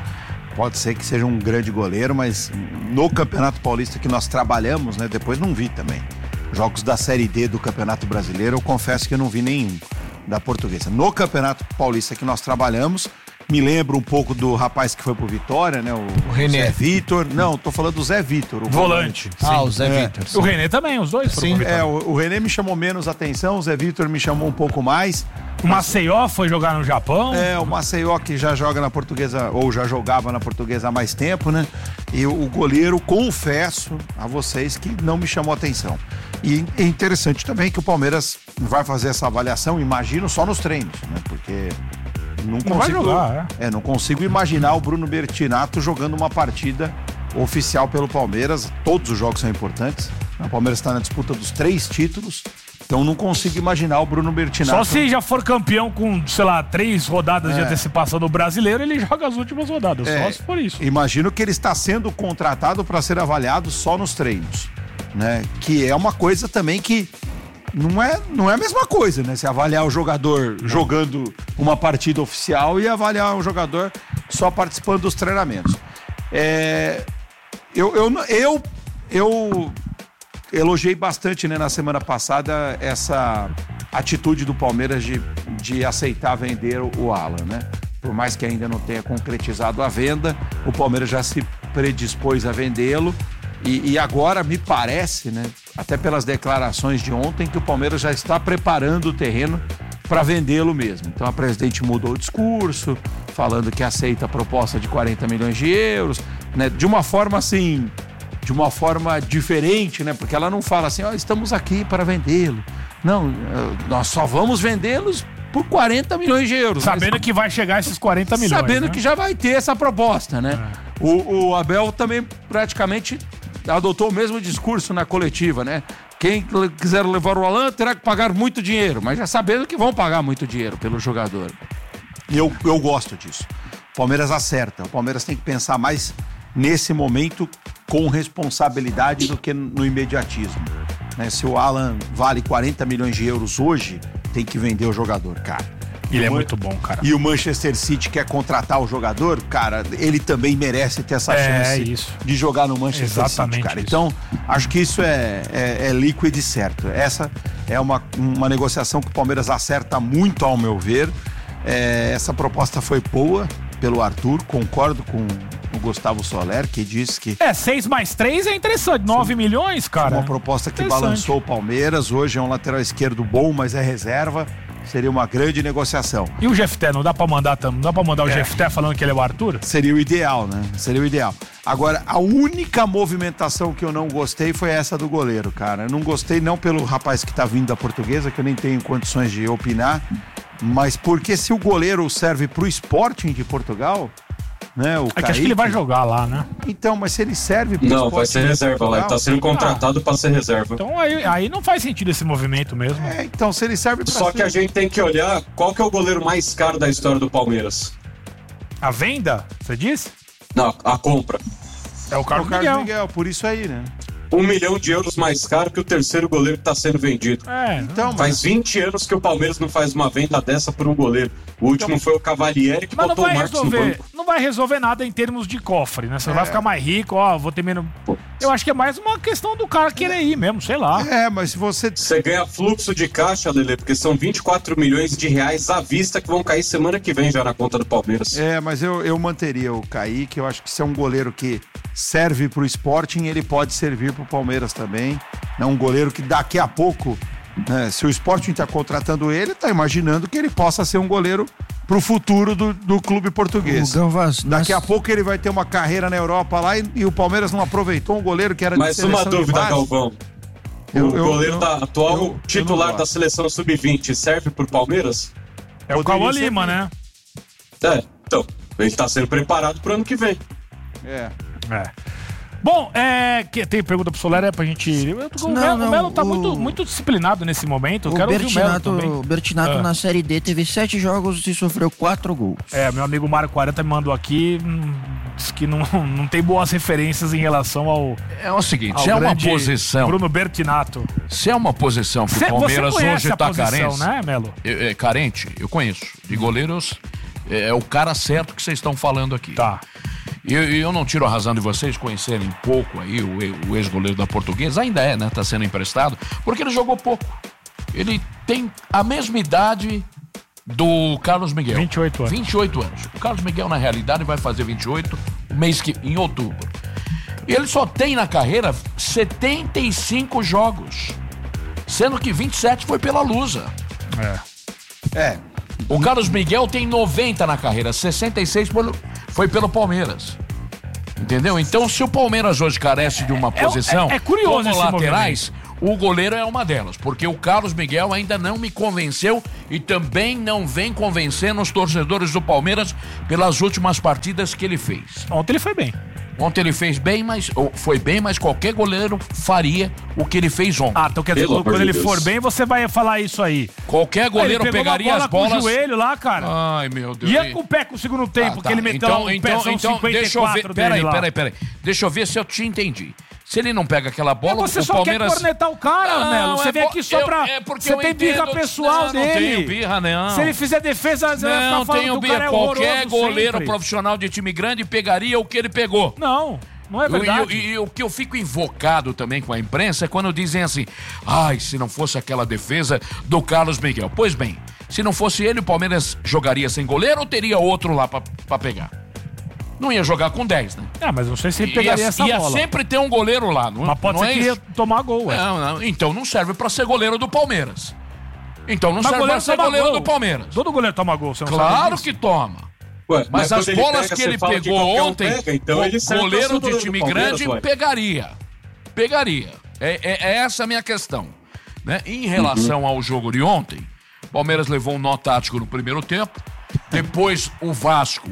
Speaker 4: Pode ser que seja um grande goleiro, mas no Campeonato Paulista que nós trabalhamos, né, depois não vi também. Jogos da Série D do Campeonato Brasileiro, eu confesso que eu não vi nenhum da Portuguesa. No Campeonato Paulista que nós trabalhamos, me lembra um pouco do rapaz que foi pro Vitória, né? O,
Speaker 8: o René.
Speaker 4: Zé Vitor. Não, tô falando do Zé Vitor. O
Speaker 3: volante.
Speaker 8: volante. Ah, o Zé
Speaker 4: é.
Speaker 8: Vitor.
Speaker 3: O René também, os dois foram
Speaker 4: sim. É, o, o René me chamou menos atenção, o Zé Vitor me chamou um pouco mais.
Speaker 3: O Maceió foi jogar no Japão.
Speaker 4: É, o Maceió que já joga na Portuguesa, ou já jogava na Portuguesa há mais tempo, né? E o, o goleiro, confesso a vocês que não me chamou atenção. E é interessante também que o Palmeiras vai fazer essa avaliação, imagino, só nos treinos, né? Porque não,
Speaker 3: não
Speaker 4: consigo,
Speaker 3: vai jogar, é.
Speaker 4: é, não consigo imaginar o Bruno Bertinato jogando uma partida oficial pelo Palmeiras. Todos os jogos são importantes. O Palmeiras está na disputa dos três títulos. Então não consigo imaginar o Bruno Bertinato.
Speaker 3: Só se já for campeão com, sei lá, três rodadas
Speaker 4: é.
Speaker 3: de antecipação do Brasileiro, ele joga as últimas rodadas.
Speaker 4: É.
Speaker 3: Só se for isso.
Speaker 4: Imagino que ele está sendo contratado para ser avaliado só nos treinos, né? Que é uma coisa também que não é, não é a mesma coisa, né? Se avaliar o jogador não. jogando uma partida oficial e avaliar o jogador só participando dos treinamentos. É, eu, eu, eu, eu elogiei bastante, né, na semana passada essa atitude do Palmeiras de, de aceitar vender o Alan, né? Por mais que ainda não tenha concretizado a venda, o Palmeiras já se predispôs a vendê-lo e, e agora me parece, né, até pelas declarações de ontem, que o Palmeiras já está preparando o terreno para vendê-lo mesmo. Então a presidente mudou o discurso, falando que aceita a proposta de quarenta milhões de euros, né, de uma forma assim... de uma forma diferente, né? Porque ela não fala assim, ó, oh, estamos aqui para vendê-lo. Não, nós só vamos vendê-los por quarenta milhões de euros.
Speaker 3: Sabendo
Speaker 4: mas...
Speaker 3: que vai chegar esses quarenta milhões.
Speaker 4: Sabendo
Speaker 3: né?
Speaker 4: que já vai ter essa proposta, né? É. O, o Abel também praticamente adotou o mesmo discurso na coletiva, né? Quem quiser levar o Alan terá que pagar muito dinheiro, mas já sabendo que vão pagar muito dinheiro pelo jogador. E eu, eu gosto disso. O Palmeiras acerta. O Palmeiras tem que pensar mais nesse momento com responsabilidade do que no imediatismo, né? Se o Alan vale quarenta milhões de euros hoje, tem que vender o jogador, cara.
Speaker 3: Ele é muito bom, cara.
Speaker 4: E o Manchester City quer contratar o jogador, cara, ele também merece ter essa
Speaker 3: é,
Speaker 4: chance
Speaker 3: isso.
Speaker 4: de jogar no Manchester
Speaker 3: Exatamente
Speaker 4: City, cara.
Speaker 3: Isso.
Speaker 4: Então, acho que isso é, é, é líquido e certo. Essa é uma, uma negociação que o Palmeiras acerta muito, ao meu ver. É, essa proposta foi boa pelo Arthur, concordo com o Gustavo Soler, que disse que...
Speaker 3: É, seis mais três é interessante, nove milhões, cara.
Speaker 4: Uma proposta que balançou o Palmeiras, hoje é um lateral esquerdo bom, mas é reserva, seria uma grande negociação.
Speaker 3: E o Jefté, não dá pra mandar, não dá pra mandar o é. Jefté falando que ele é o Arthur?
Speaker 4: Seria o ideal, né? Seria o ideal. Agora, a única movimentação que eu não gostei foi essa do goleiro, cara. Eu não gostei não pelo rapaz que tá vindo da Portuguesa, que eu nem tenho condições de opinar, mas porque se o goleiro serve pro Sporting de Portugal... Né, o
Speaker 3: é que acho que ele vai jogar lá, né?
Speaker 4: Então, mas se ele serve pro
Speaker 7: Não, vai ser reserva Portugal, lá, ele tá sendo contratado ah, para ser reserva.
Speaker 3: Então aí, aí não faz sentido esse movimento mesmo.
Speaker 4: É, então se ele serve pra
Speaker 7: Só
Speaker 4: ser...
Speaker 7: que a gente tem que olhar qual que é o goleiro mais caro da história do Palmeiras.
Speaker 3: A venda, você disse?
Speaker 7: Não, a compra.
Speaker 3: É o Carlos,
Speaker 4: é o Carlos
Speaker 3: Miguel.
Speaker 4: Miguel, por isso aí, né?
Speaker 7: Um milhão de euros mais caro que o terceiro goleiro que tá sendo vendido.
Speaker 3: É,
Speaker 4: então,
Speaker 7: faz
Speaker 4: mas...
Speaker 7: vinte anos que o Palmeiras não faz uma venda dessa por um goleiro. O último então... foi o Cavalieri que
Speaker 3: mas
Speaker 7: botou
Speaker 3: não vai
Speaker 7: o Marcos
Speaker 3: resolver,
Speaker 7: no banco.
Speaker 3: Não vai resolver nada em termos de cofre, né? Você
Speaker 4: é.
Speaker 3: vai ficar mais rico, ó, vou ter menos... Eu acho que é mais uma questão do cara querer ir mesmo, sei lá.
Speaker 4: É, mas se você...
Speaker 7: Você ganha fluxo de caixa, Lelê, porque são vinte e quatro milhões de reais à vista que vão cair semana que vem já na conta do Palmeiras.
Speaker 4: É, mas eu, eu manteria o Kaique, eu acho que se é um goleiro que serve pro Sporting, ele pode servir pro Palmeiras também. É um goleiro que daqui a pouco, né, se o Sporting tá contratando ele, tá imaginando que ele possa ser um goleiro pro futuro do, do clube português.
Speaker 6: Galvaz,
Speaker 4: daqui
Speaker 6: nós...
Speaker 4: a pouco ele vai ter uma carreira na Europa lá e, e o Palmeiras não aproveitou um goleiro que era de
Speaker 7: Mas
Speaker 4: seleção
Speaker 7: uma dúvida, Galvão. O
Speaker 4: eu, eu,
Speaker 7: goleiro
Speaker 4: eu,
Speaker 7: da atual
Speaker 4: eu,
Speaker 7: titular
Speaker 4: eu
Speaker 7: da seleção sub vinte serve pro Palmeiras?
Speaker 3: É o Cauã Lima, né?
Speaker 7: É, então, ele tá sendo preparado pro ano que vem.
Speaker 4: É.
Speaker 3: É. Bom, é, que, tem pergunta pro Soler, é pra gente... O, não, Melo, não, o Melo tá o... muito, muito disciplinado nesse momento, eu
Speaker 6: o
Speaker 3: quero
Speaker 6: Bertinato,
Speaker 3: ouvir o Melo
Speaker 6: O Bertinato
Speaker 3: ah.
Speaker 6: na Série D teve sete jogos e sofreu quatro gols.
Speaker 3: É, meu amigo Mário quarenta me mandou aqui, hum, disse que não, não tem boas referências em relação ao...
Speaker 9: É o seguinte, se é uma posição...
Speaker 3: Bruno Bertinato.
Speaker 9: Se é uma posição que o Palmeiras hoje tá carente...
Speaker 3: né, Melo?
Speaker 9: É, é, carente, eu conheço. De goleiros, é, é o cara certo que vocês estão falando aqui.
Speaker 3: Tá.
Speaker 9: E eu, eu não tiro a razão de vocês conhecerem pouco aí o, o ex-goleiro da Portuguesa, ainda é, né? Tá sendo emprestado, porque ele jogou pouco. Ele tem a mesma idade do Carlos Miguel.
Speaker 3: vinte e oito anos.
Speaker 9: vinte e oito anos. O Carlos Miguel, na realidade, vai fazer vinte e oito mês que, em outubro. Ele só tem na carreira setenta e cinco jogos, sendo que vinte e sete foi pela Lusa.
Speaker 3: É.
Speaker 4: É.
Speaker 9: O Carlos Miguel tem noventa na carreira, sessenta e seis foi pelo Palmeiras. Entendeu? Então, se o Palmeiras hoje carece de uma
Speaker 3: É,
Speaker 9: posição
Speaker 3: é, é curioso
Speaker 9: como
Speaker 3: esse
Speaker 9: laterais, o goleiro é uma delas, porque o Carlos Miguel ainda não me convenceu e também não vem convencendo os torcedores do Palmeiras pelas últimas partidas que ele fez.
Speaker 3: Ontem ele foi bem.
Speaker 9: Ontem ele fez bem, mas foi bem, mas qualquer goleiro faria o que ele fez ontem.
Speaker 3: Ah, então quer dizer,
Speaker 7: Pelo
Speaker 3: quando
Speaker 7: amor
Speaker 3: ele
Speaker 7: de
Speaker 3: for
Speaker 7: Deus.
Speaker 3: bem, você vai falar isso aí.
Speaker 9: Qualquer goleiro
Speaker 3: Ele pegou
Speaker 9: pegaria
Speaker 3: uma bola
Speaker 9: as bolas.
Speaker 3: com o joelho lá, cara.
Speaker 9: Ai, meu Deus.
Speaker 3: Ia com o pé com o segundo tempo,
Speaker 9: Ah,
Speaker 3: que ele meteu lá um pezão cinquenta e
Speaker 9: deixa eu ver.
Speaker 3: quatro
Speaker 9: Peraí,
Speaker 3: dele lá.
Speaker 9: peraí, peraí. Deixa eu ver se eu te entendi. Se ele não pega aquela bola,
Speaker 3: Você
Speaker 9: o
Speaker 3: só
Speaker 9: Palmeiras...
Speaker 3: quer cornetar o cara,
Speaker 9: Não,
Speaker 3: Melo. Você
Speaker 9: é
Speaker 3: vem
Speaker 9: bo-
Speaker 3: aqui só
Speaker 9: eu-
Speaker 3: pra...
Speaker 9: é porque
Speaker 3: você
Speaker 9: eu
Speaker 3: tem birra
Speaker 9: entendo-
Speaker 3: pessoal
Speaker 9: não,
Speaker 3: dele.
Speaker 9: Não tenho birra, não.
Speaker 3: Se ele fizer defesa, você vai
Speaker 9: Não,
Speaker 3: ficar falando
Speaker 9: tenho
Speaker 3: que o
Speaker 9: birra.
Speaker 3: cara é
Speaker 9: Qualquer
Speaker 3: horroroso
Speaker 9: goleiro
Speaker 3: sempre.
Speaker 9: profissional de time grande pegaria o que ele pegou.
Speaker 3: Não, não é verdade.
Speaker 9: E, e- e o que eu fico invocado também com a imprensa é quando dizem assim: ai, se não fosse aquela defesa do Carlos Miguel. Pois bem, se não fosse ele, o Palmeiras jogaria sem goleiro ou teria outro lá pra, pra pegar? Não ia jogar com dez, né?
Speaker 3: Ah, mas não sei se ele pegaria
Speaker 9: ia,
Speaker 3: essa
Speaker 9: ia
Speaker 3: bola.
Speaker 9: sempre ter um goleiro lá, não,
Speaker 3: Mas pode
Speaker 9: não
Speaker 3: ser
Speaker 9: é
Speaker 3: que
Speaker 9: isso?
Speaker 3: ia tomar gol, ué.
Speaker 9: Não, não, então não serve pra ser goleiro do Palmeiras. Então não
Speaker 3: Mas
Speaker 9: serve pra
Speaker 3: goleiro
Speaker 9: ser
Speaker 3: toma
Speaker 9: goleiro
Speaker 3: gol.
Speaker 9: do Palmeiras.
Speaker 3: Todo goleiro toma gol, você não sabe
Speaker 9: Claro
Speaker 3: disso?
Speaker 9: que toma.
Speaker 7: Ué,
Speaker 9: Mas as
Speaker 7: quando ele
Speaker 9: bolas
Speaker 7: pega,
Speaker 9: que
Speaker 7: você
Speaker 9: ele
Speaker 7: fala que
Speaker 9: pegou
Speaker 7: qualquer um
Speaker 9: ontem,
Speaker 7: pega, então
Speaker 9: o
Speaker 7: ele serve pra ser
Speaker 9: goleiro
Speaker 7: o
Speaker 9: de
Speaker 7: goleiro
Speaker 9: time
Speaker 7: do Palmeiras,
Speaker 9: grande
Speaker 7: ué.
Speaker 9: pegaria. Pegaria. É, é- é essa a minha questão. Né? Em relação ao jogo de ontem, o Palmeiras levou um nó tático no primeiro tempo. Depois o Vasco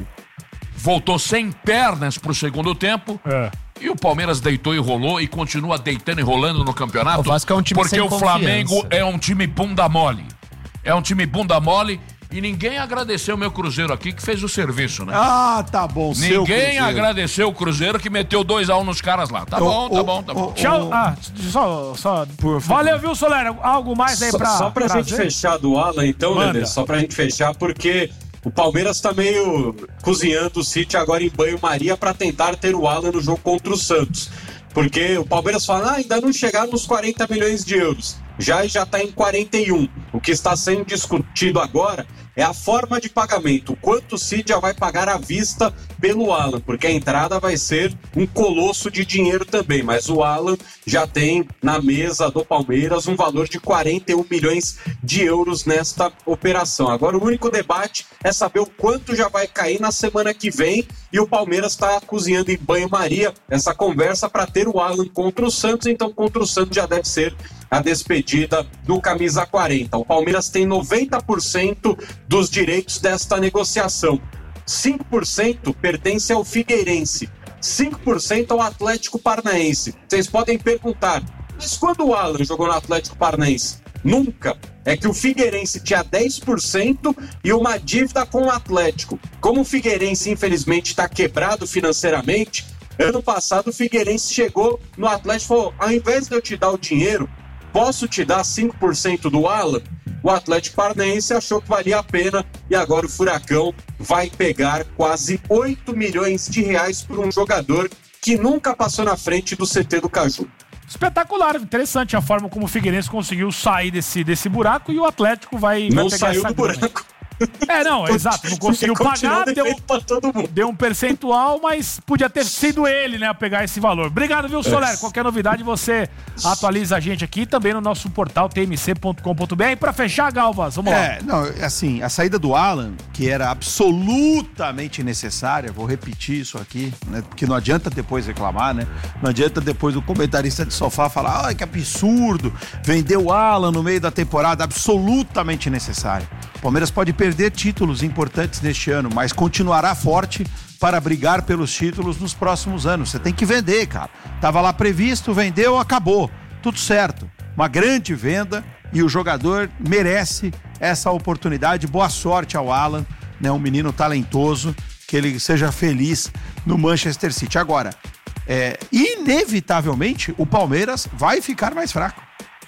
Speaker 9: voltou sem pernas pro segundo tempo.
Speaker 3: É.
Speaker 9: E o Palmeiras deitou e rolou e continua deitando e rolando no campeonato.
Speaker 8: O Vasco é um time
Speaker 9: porque
Speaker 8: sem
Speaker 9: o Flamengo
Speaker 8: confiança.
Speaker 9: é um time bunda mole. É um time bunda mole e ninguém agradeceu o meu Cruzeiro aqui que fez o serviço, né?
Speaker 4: Ah, tá bom. seu
Speaker 9: Ninguém
Speaker 4: Cruzeiro.
Speaker 9: agradeceu o Cruzeiro que meteu dois a um nos caras lá. Tá
Speaker 4: Ô,
Speaker 9: bom, tá
Speaker 4: ô,
Speaker 9: bom, tá bom.
Speaker 4: ô,
Speaker 3: Tchau. Ah, só, só.
Speaker 4: Por favor.
Speaker 3: Valeu, viu, Solera? Algo mais aí
Speaker 7: Só,
Speaker 3: pra.
Speaker 7: só pra
Speaker 3: trazer?
Speaker 7: gente fechar do Alan, então,
Speaker 3: Manda.
Speaker 7: Nenê, só pra gente fechar, porque o Palmeiras tá meio cozinhando o City agora em banho-maria pra tentar ter o Alan no jogo contra o Santos. Porque o Palmeiras fala, ah, ainda não chegaram nos quarenta milhões de euros. Já já tá em quarenta e um. O que está sendo discutido agora é a forma de pagamento. Quanto o City já vai pagar à vista pelo Alan, porque a entrada vai ser um colosso de dinheiro também. Mas o Alan já tem na mesa do Palmeiras um valor de quarenta e um milhões de euros nesta operação. Agora o único debate é saber o quanto já vai cair na semana que vem, e o Palmeiras está cozinhando em banho-maria essa conversa para ter o Alan contra o Santos. Então contra o Santos já deve ser a despedida do camisa quarenta. O Palmeiras tem noventa por cento dos direitos desta negociação. cinco por cento pertence ao Figueirense, cinco por cento ao Atlético Paranaense. Vocês podem perguntar, mas quando o Alan jogou no Atlético Paranaense? Nunca. É que o Figueirense tinha dez por cento e uma dívida com o Atlético. Como o Figueirense, infelizmente, está quebrado financeiramente, ano passado o Figueirense chegou no Atlético e falou, ao invés de eu te dar o dinheiro, posso te dar cinco por cento do Alan? O Atlético Paranaense achou que valia a pena e agora o Furacão vai pegar quase oito milhões de reais por um jogador que nunca passou na frente do C T do Caju.
Speaker 3: Espetacular, interessante a forma como o Figueirense conseguiu sair desse, desse buraco e o Atlético vai, vai
Speaker 7: Não
Speaker 3: pegar
Speaker 7: saiu
Speaker 3: essa
Speaker 7: do
Speaker 3: grana.
Speaker 7: buraco.
Speaker 3: É, não, exato, não conseguiu pagar, deu,
Speaker 7: pra todo mundo.
Speaker 3: deu um percentual, mas podia ter sido ele, né, a pegar esse valor. Obrigado, viu, Soler? Qualquer novidade você atualiza a gente aqui também no nosso portal t m c ponto com ponto b r. Pra fechar, Galvas, vamos lá.
Speaker 4: É, não, assim, a saída do Alan, que era absolutamente necessária, vou repetir isso aqui, né? Porque não adianta depois reclamar, né? Não adianta depois o comentarista de sofá falar, ai, que absurdo, vendeu o Alan no meio da temporada, absolutamente necessário. O Palmeiras pode perder títulos importantes neste ano, mas continuará forte para brigar pelos títulos nos próximos anos. Você tem que vender, cara. Tava lá previsto, vendeu, acabou. Tudo certo. Uma grande venda e o jogador merece essa oportunidade. Boa sorte ao Alan, né? Um menino talentoso, que ele seja feliz no Manchester City. Agora, é, inevitavelmente, o Palmeiras vai ficar mais fraco.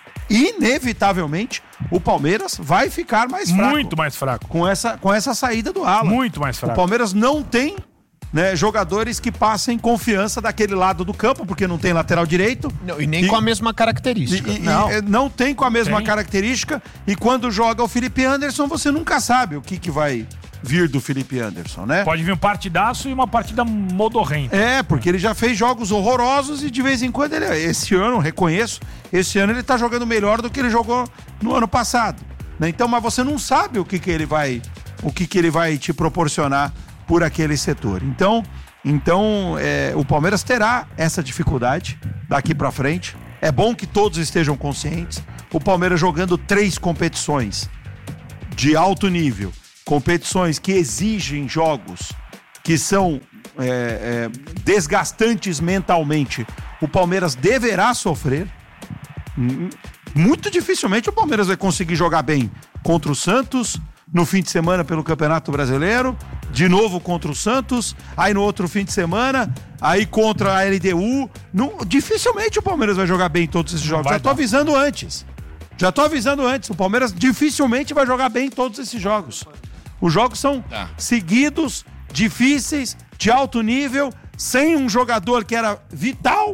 Speaker 4: Inevitavelmente, o Palmeiras vai ficar mais fraco.
Speaker 3: Muito mais fraco.
Speaker 4: Com essa, com essa saída do Alan.
Speaker 3: Muito mais fraco.
Speaker 4: O Palmeiras não tem né, jogadores que passem confiança daquele lado do campo, porque não tem lateral direito.
Speaker 8: Não, e nem e, com a mesma característica.
Speaker 4: E, e, não. E, não tem com a mesma tem. característica. E quando joga o Felipe Anderson, você nunca sabe o que, que vai vir do Felipe Anderson, né?
Speaker 3: Pode vir um partidaço e uma partida modorrenta.
Speaker 4: É, porque ele já fez jogos horrorosos e de vez em quando ele, esse ano, reconheço, esse ano ele tá jogando melhor do que ele jogou no ano passado, né? Então, mas você não sabe o que que ele vai, o que que ele vai te proporcionar por aquele setor. Então, então é, o Palmeiras terá essa dificuldade daqui pra frente. É bom que todos estejam conscientes. O Palmeiras jogando três competições de alto nível, competições que exigem jogos que são é, é, desgastantes mentalmente, o Palmeiras deverá sofrer. Muito dificilmente o Palmeiras vai conseguir jogar bem contra o Santos, no fim de semana pelo Campeonato Brasileiro, de novo contra o Santos, aí no outro fim de semana, aí contra a L D U. Não, dificilmente o Palmeiras vai jogar bem em todos esses jogos. Já tô avisando antes. Já tô avisando antes. O Palmeiras dificilmente vai jogar bem em todos esses jogos. Os jogos são tá. seguidos, difíceis, de alto nível, sem um jogador que era vital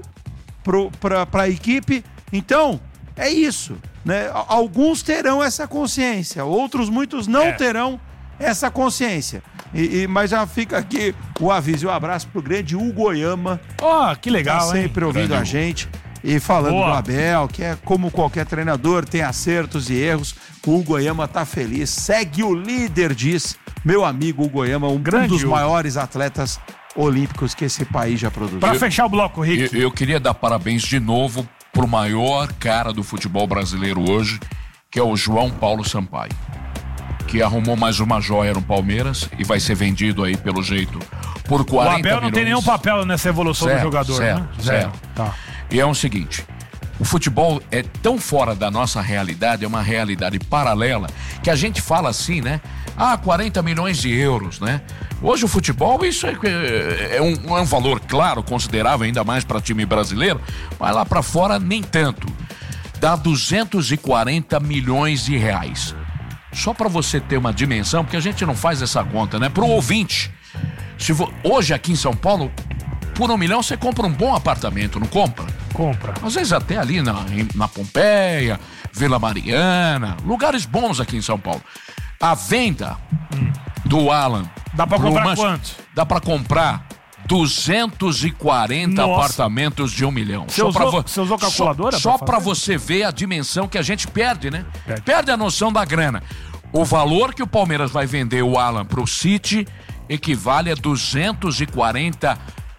Speaker 4: para a equipe. Então, é isso, né? Alguns terão essa consciência, outros, muitos não é. terão essa consciência. E, e, mas já fica aqui o aviso e o abraço pro grande Hugo Oyama.
Speaker 3: Ó, oh, que legal,
Speaker 4: tá sempre hein? ouvindo grande a gente. E falando Boa. do Abel, que é como qualquer treinador, tem acertos e erros. O Hugo Oyama tá feliz, segue o líder, diz meu amigo Hugo Oyama, um, um dos Hugo. maiores atletas olímpicos que esse país já produziu.
Speaker 3: Para fechar o bloco, Rick.
Speaker 9: Eu, eu queria dar parabéns de novo pro maior cara do futebol brasileiro hoje, que é o João Paulo Sampaio, que arrumou mais uma joia no Palmeiras e vai ser vendido aí, pelo jeito, por quarenta milhões. O Abel não
Speaker 3: tem nenhum papel nessa evolução
Speaker 9: certo,
Speaker 3: do jogador,
Speaker 9: certo,
Speaker 3: né?
Speaker 9: Zero. Zero. Tá. E é o seguinte, o futebol é tão fora da nossa realidade, é uma realidade paralela, que a gente fala assim, né? Ah, quarenta milhões de euros, né? Hoje o futebol, isso é, é, um, é um valor, claro, considerável, ainda mais para time brasileiro, mas lá para fora nem tanto. Dá duzentos e quarenta milhões de reais. Só para você ter uma dimensão, porque a gente não faz essa conta, né? Pro ouvinte, se vo... hoje aqui em São Paulo, por um milhão você compra um bom apartamento, não compra?
Speaker 3: Compra.
Speaker 9: Às vezes até ali na, na Pompeia, Vila Mariana, lugares bons aqui em São Paulo. A venda hum. do Alan...
Speaker 3: Dá pra comprar Mancha, quanto?
Speaker 9: Dá pra comprar duzentos e quarenta Nossa. apartamentos de um milhão.
Speaker 3: Você só usou, vo... você usou calculadora?
Speaker 9: Só, só pra você ver a dimensão que a gente perde, né? Perde. perde a noção da grana. O valor que o Palmeiras vai vender o Alan pro City equivale a duzentos e quarenta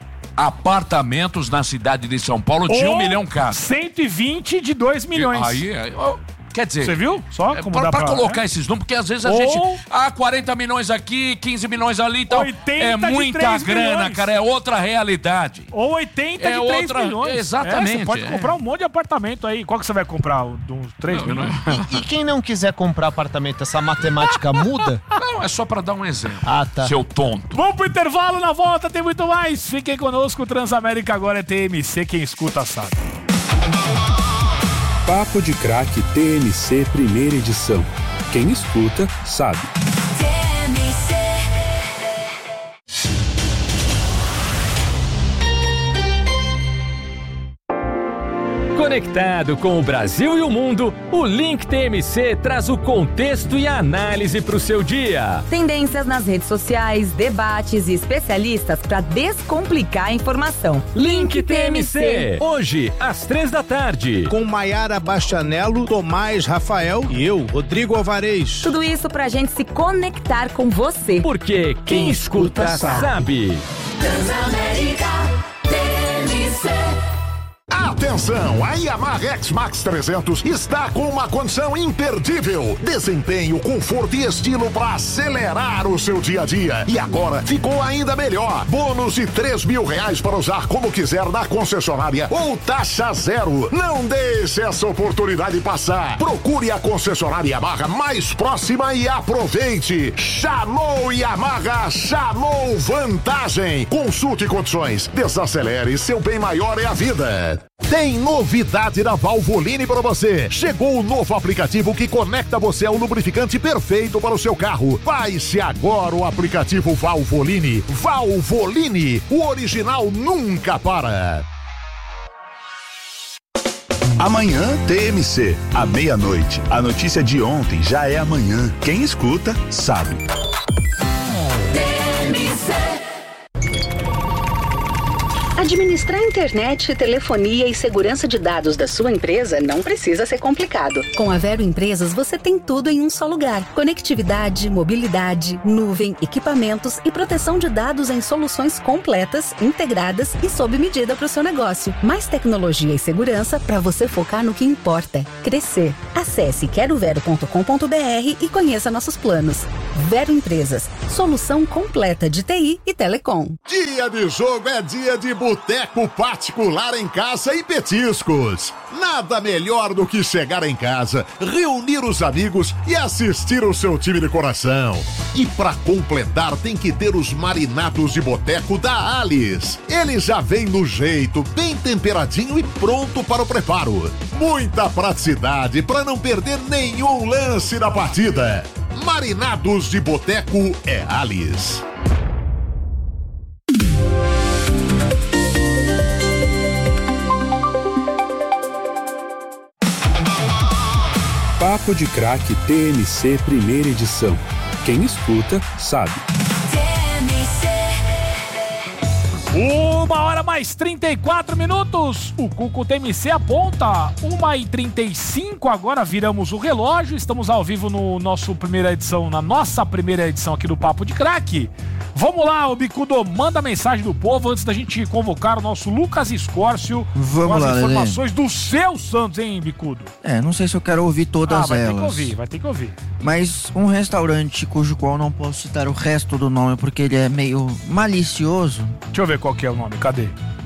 Speaker 9: apartamentos na cidade de São Paulo de Ou um milhão cada.
Speaker 3: cento e vinte de dois milhões.
Speaker 9: Aí, aí quer dizer...
Speaker 3: Você viu? Só
Speaker 9: é,
Speaker 3: como
Speaker 9: pra,
Speaker 3: dá
Speaker 9: pra
Speaker 3: pra
Speaker 9: colocar
Speaker 3: é?
Speaker 9: esses números, porque às vezes a
Speaker 3: Ou...
Speaker 9: gente... Ah, quarenta milhões aqui, quinze milhões ali e tal. É muita grana, milhões. cara. É outra realidade.
Speaker 3: Ou oitenta
Speaker 9: é
Speaker 3: de três
Speaker 9: outra...
Speaker 3: milhões.
Speaker 9: Exatamente.
Speaker 3: É, você pode
Speaker 9: é.
Speaker 3: comprar um monte de apartamento aí. Qual que você vai comprar? Uns três
Speaker 8: não,
Speaker 3: milhões?
Speaker 8: Não. E, e quem não quiser comprar apartamento, essa matemática muda?
Speaker 9: Não, é só pra dar um exemplo.
Speaker 8: Ah, tá.
Speaker 9: Seu tonto.
Speaker 3: Vamos pro intervalo, na volta tem muito mais. Fiquem conosco, Transamérica agora é T M C, quem escuta sabe.
Speaker 2: Papo de Craque T M C Primeira Edição. Quem escuta, sabe. T M C.
Speaker 10: Conectado com o Brasil e o mundo, o Link T M C traz o contexto e a análise para o seu dia.
Speaker 11: Tendências nas redes sociais, debates e especialistas para descomplicar a informação.
Speaker 10: Link T M C, hoje às três da tarde.
Speaker 12: Com Maiara Bastianello, Tomás Rafael e eu, Rodrigo Alvarez.
Speaker 11: Tudo isso pra gente se conectar com você.
Speaker 10: Porque quem, quem escuta, escuta sabe. sabe.
Speaker 13: Transamérica T M C.
Speaker 1: Atenção, a Yamaha X-Max trezentos está com uma condição imperdível. Desempenho, conforto e estilo para acelerar o seu dia a dia. E agora ficou ainda melhor. Bônus de três mil reais para usar como quiser na concessionária ou taxa zero. Não deixe essa oportunidade passar. Procure a concessionária Yamaha mais próxima e aproveite. Chamou Yamaha, chamou vantagem. Consulte condições. Desacelere, seu bem maior é a vida. Tem novidade da Valvoline para você. Chegou o novo aplicativo que conecta você ao lubrificante perfeito para o seu carro. Baixe agora o aplicativo Valvoline. Valvoline, o original nunca para.
Speaker 14: Amanhã T M C, à meia-noite. A notícia de ontem já é amanhã. Quem escuta, sabe.
Speaker 13: T M C.
Speaker 15: Administrar internet, telefonia e segurança de dados da sua empresa não precisa ser complicado.
Speaker 16: Com a Vero Empresas, você tem tudo em um só lugar. Conectividade, mobilidade, nuvem, equipamentos e proteção de dados em soluções completas, integradas e sob medida para o seu negócio. Mais tecnologia e segurança para você focar no que importa: crescer. Acesse quero vero ponto com ponto b r e conheça nossos planos. Vero Empresas, solução completa de T I e telecom.
Speaker 1: Dia de jogo é dia de boteco particular em casa e petiscos. Nada melhor do que chegar em casa, reunir os amigos e assistir o seu time de coração. E pra completar tem que ter os marinados de boteco da Alice. Ele já vem no jeito, bem temperadinho e pronto para o preparo. Muita praticidade para não perder nenhum lance da partida. Marinados de boteco é Alice.
Speaker 2: Papo de Craque T M C Primeira Edição. Quem escuta, sabe.
Speaker 3: Uma hora mais trinta e quatro minutos. O Cuco T M C aponta uma e trinta e cinco. Agora viramos o relógio. Estamos ao vivo no nosso primeira edição, na nossa primeira edição aqui do Papo de Craque. Vamos lá, ô Bicudo, manda a mensagem do povo antes da gente convocar o nosso Lucas Escórcio.
Speaker 6: Vamos
Speaker 3: com as
Speaker 6: lá,
Speaker 3: informações
Speaker 6: Lelê.
Speaker 3: do seu Santos, hein, Bicudo?
Speaker 6: É, não sei se eu quero ouvir todas
Speaker 3: ah, vai
Speaker 6: elas.
Speaker 3: Vai ter que ouvir, vai ter que ouvir.
Speaker 6: Mas um restaurante cujo qual não posso citar o resto do nome porque ele é meio malicioso.
Speaker 3: Deixa eu ver qual que é o nome, cadê?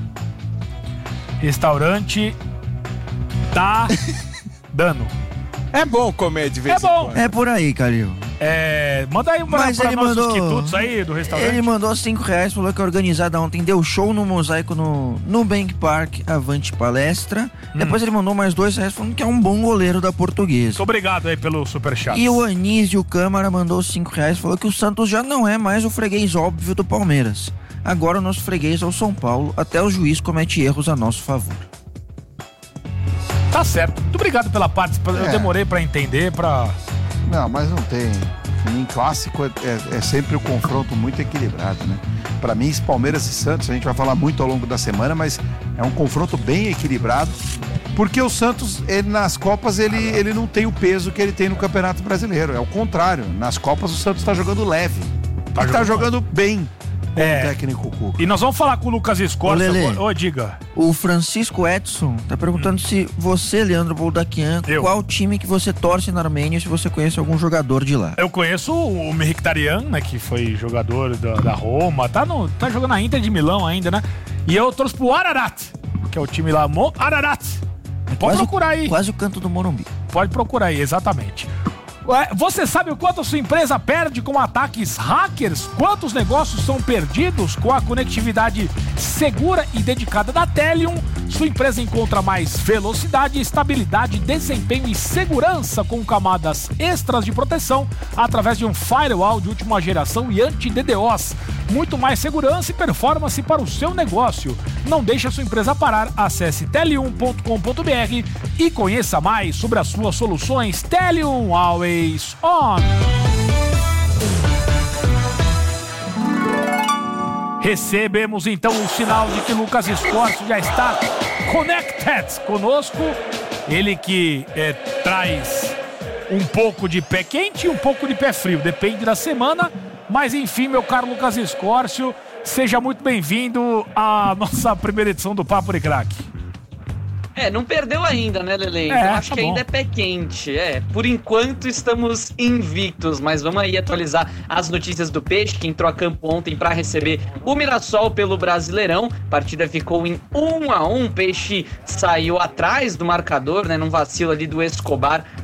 Speaker 3: Restaurante tá dando.
Speaker 4: É bom comer de vez
Speaker 3: É bom.
Speaker 6: É por aí, Calil.
Speaker 3: É, manda aí pra,
Speaker 6: Mas
Speaker 3: pra
Speaker 6: ele
Speaker 3: nós
Speaker 6: mandou,
Speaker 3: os quitutos aí do restaurante.
Speaker 6: Ele mandou cinco reais, falou que a organizada ontem deu show no Mosaico no Nubank Park Avante Palestra. Hum. Depois ele mandou mais dois reais falando que é um bom goleiro da Portuguesa.
Speaker 3: Muito obrigado aí pelo superchat.
Speaker 6: E o Anísio Câmara mandou cinco reais, falou que o Santos já não é mais o freguês óbvio do Palmeiras. Agora o nosso freguês é o São Paulo, até o juiz comete erros a nosso favor.
Speaker 3: Tá certo. Muito obrigado pela participação. É. Eu demorei pra entender, pra...
Speaker 4: Não, mas não tem. Em clássico é, é, é sempre um confronto muito equilibrado, né? Pra mim, Palmeiras e Santos, a gente vai falar muito ao longo da semana, mas é um confronto bem equilibrado, porque o Santos, ele, nas Copas, ele, ele não tem o peso que ele tem no Campeonato Brasileiro. É o contrário. Nas Copas, o Santos tá jogando leve. Tá, e tá jogando bem.
Speaker 3: É.
Speaker 4: O técnico Cuca.
Speaker 3: E nós vamos falar com o Lucas Escorça. Ô, oh, diga.
Speaker 6: O Francisco Edson tá perguntando hum. se você, Leandro Boldaquian, Eu. qual time que você torce na Armênia, se você conhece algum jogador de lá.
Speaker 3: Eu conheço o Mkhitaryan, né, que foi jogador da, da Roma, tá, no, tá jogando na Inter de Milão ainda, né? E eu torço pro Ararat, que é o time lá, Mo Ararat. Pode
Speaker 6: quase,
Speaker 3: procurar aí.
Speaker 6: Quase o canto do Morumbi.
Speaker 3: Pode procurar aí, exatamente. Você sabe o quanto a sua empresa perde com ataques hackers? Quantos negócios são perdidos com a conectividade segura e dedicada da Telium? Sua empresa encontra mais velocidade, estabilidade, desempenho e segurança com camadas extras de proteção através de um firewall de última geração e anti-D DoS. Muito mais segurança e performance para o seu negócio. Não deixe a sua empresa parar. Acesse telium ponto com ponto b r e conheça mais sobre as suas soluções. Telium Always On. Recebemos então o sinal de que Lucas Escorço já está connected conosco. Ele que é, traz um pouco de pé quente e um pouco de pé frio, depende da semana. Mas enfim, meu caro Lucas Escorço, seja muito bem-vindo à nossa primeira edição do Papo de Craque.
Speaker 17: É, não perdeu ainda, né, Lele? Então
Speaker 3: é,
Speaker 17: acho
Speaker 3: tá
Speaker 17: que
Speaker 3: bom.
Speaker 17: ainda é pé quente. É, por enquanto estamos invictos, mas vamos aí atualizar as notícias do Peixe, que entrou a campo ontem para receber o Mirassol pelo Brasileirão. A partida ficou em um a um, Peixe saiu atrás do marcador, né, num vacilo ali do Escobar.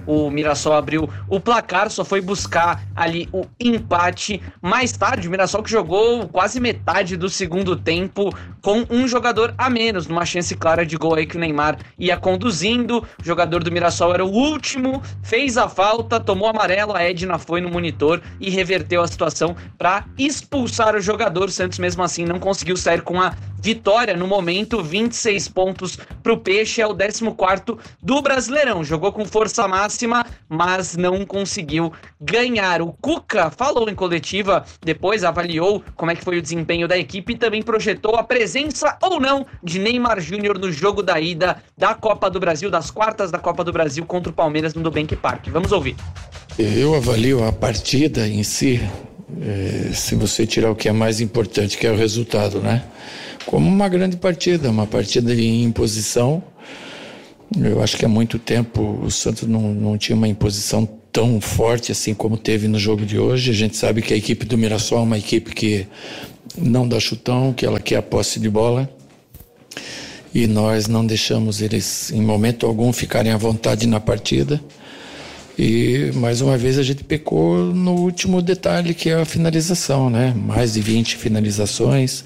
Speaker 17: o Mirassol abriu o placar, só foi buscar ali o empate. Mais tarde, o Mirassol que jogou quase metade do segundo tempo com um jogador a menos, numa chance clara de gol aí que o Neymar ia conduzindo. O jogador do Mirassol era o último, fez a falta, tomou amarelo, a Edna foi no monitor e reverteu a situação para expulsar o jogador. O Santos mesmo assim não conseguiu sair com a vitória no momento, vinte e seis pontos pro Peixe, é o décimo quarto do Brasileirão. Jogou com força máxima, mas não conseguiu ganhar. O Cuca falou em coletiva, depois avaliou como é que foi o desempenho da equipe e também projetou a presença ou não de Neymar Júnior no jogo da ida da Copa do Brasil, das quartas da Copa do Brasil contra o Palmeiras no Nubank Park. Vamos ouvir.
Speaker 18: Eu avalio a partida em si, é, se você tirar o que é mais importante, que é o resultado, né? Como uma grande partida, uma partida em imposição. Eu acho que há muito tempo o Santos não, não tinha uma imposição tão forte assim como teve no jogo de hoje. A gente sabe que a equipe do Mirassol é uma equipe que não dá chutão, que ela quer a posse de bola. E nós não deixamos eles, em momento algum, ficarem à vontade na partida. E, mais uma vez, a gente pecou no último detalhe, que é a finalização, né? Mais de vinte finalizações.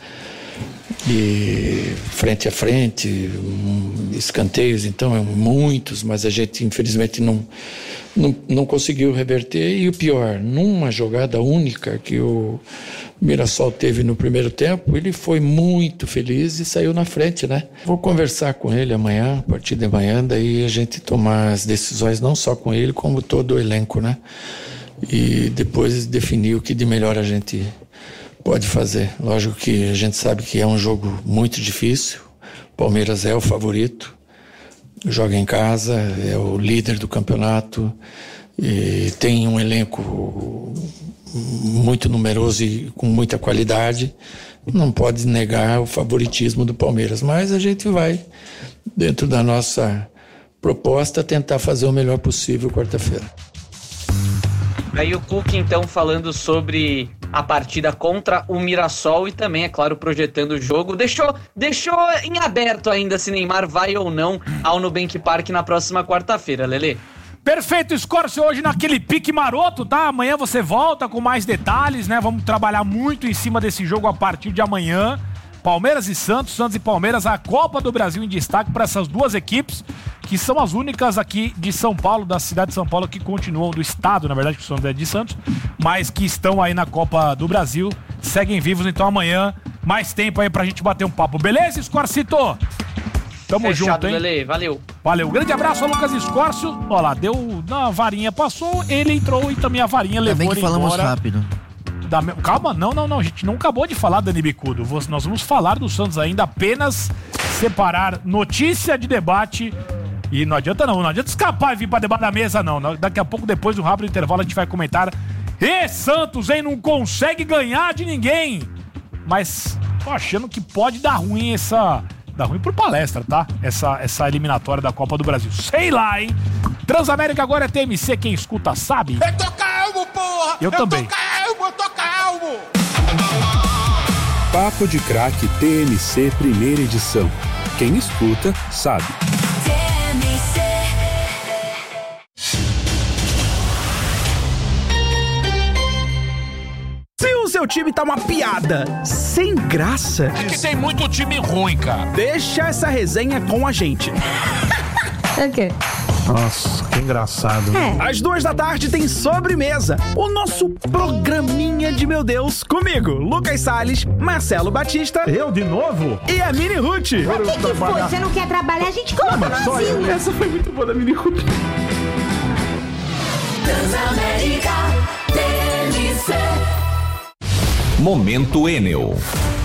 Speaker 18: E frente a frente, escanteios, então, muitos, mas a gente infelizmente não, não, não conseguiu reverter. E o pior, numa jogada única que o Mirassol teve no primeiro tempo, ele foi muito feliz e saiu na frente, né? Vou conversar com ele amanhã, a partir de amanhã, daí a gente tomar as decisões, não só com ele, como todo o elenco, né? E depois definir o que de melhor a gente pode fazer. Lógico que a gente sabe que é um jogo muito difícil. Palmeiras é o favorito, joga em casa, é o líder do campeonato, e tem um elenco muito numeroso e com muita qualidade. Não pode negar o favoritismo do Palmeiras, mas a gente vai, dentro da nossa proposta, tentar fazer o melhor possível quarta-feira.
Speaker 17: Aí o Cuca, então, falando sobre a partida contra o Mirassol e também, é claro, projetando o jogo. Deixou, deixou em aberto ainda se Neymar vai ou não ao Nubank Park na próxima quarta-feira, Lelê.
Speaker 3: Perfeito, Scorcio, hoje naquele pique maroto, tá? Amanhã você volta com mais detalhes, né? Vamos trabalhar muito em cima desse jogo a partir de amanhã. Palmeiras e Santos, Santos e Palmeiras, a Copa do Brasil em destaque para essas duas equipes, que são as únicas aqui de São Paulo, da cidade de São Paulo, que continuam, do estado, na verdade, que são de Santos, mas que estão aí na Copa do Brasil, seguem vivos. Então amanhã, mais tempo aí pra gente bater um papo. Beleza, Scorcito? Tamo
Speaker 17: Fechado,
Speaker 3: junto, hein?
Speaker 17: Lelê, valeu.
Speaker 3: Valeu, grande abraço ao Lucas Scorcio. Ó lá, deu, na varinha passou, ele entrou e também a varinha levou ele embora.
Speaker 6: Também que falamos rápido.
Speaker 3: Da... Calma, não, não, não, a gente não acabou de falar, Dani Bicudo. Nós vamos falar do Santos ainda, apenas separar notícia de debate. E não adianta não, não adianta escapar e vir pra debaixo da mesa não. Daqui a pouco, depois do rápido intervalo, a gente vai comentar. E Santos, hein, não consegue ganhar de ninguém. Mas tô achando que pode dar ruim essa... Dar ruim por palestra, tá? Essa, essa eliminatória da Copa do Brasil. Sei lá, hein? Transamérica agora é T M C, quem escuta sabe.
Speaker 13: Eu tô calmo, porra!
Speaker 3: Eu, eu também.
Speaker 13: Eu tô calmo, eu tô calmo!
Speaker 2: Papo de Craque T M C primeira edição. Quem escuta sabe.
Speaker 13: T M C.
Speaker 12: Se o seu time tá uma piada sem graça...
Speaker 9: É que tem muito time ruim, cara.
Speaker 12: Deixa essa resenha com a gente.
Speaker 19: É o quê?
Speaker 12: Nossa, que engraçado. É. Às duas da tarde tem Sobremesa, o nosso programinha de meu Deus, comigo, Lucas Salles, Marcelo Batista.
Speaker 3: Eu de novo?
Speaker 12: E a Mini Ruth.
Speaker 19: Mas o que, que foi? Você não quer trabalhar? A gente coloca no
Speaker 12: sozinho. Essa foi muito boa da Mini Ruth.
Speaker 13: Transamérica T M C.
Speaker 20: Momento Enel.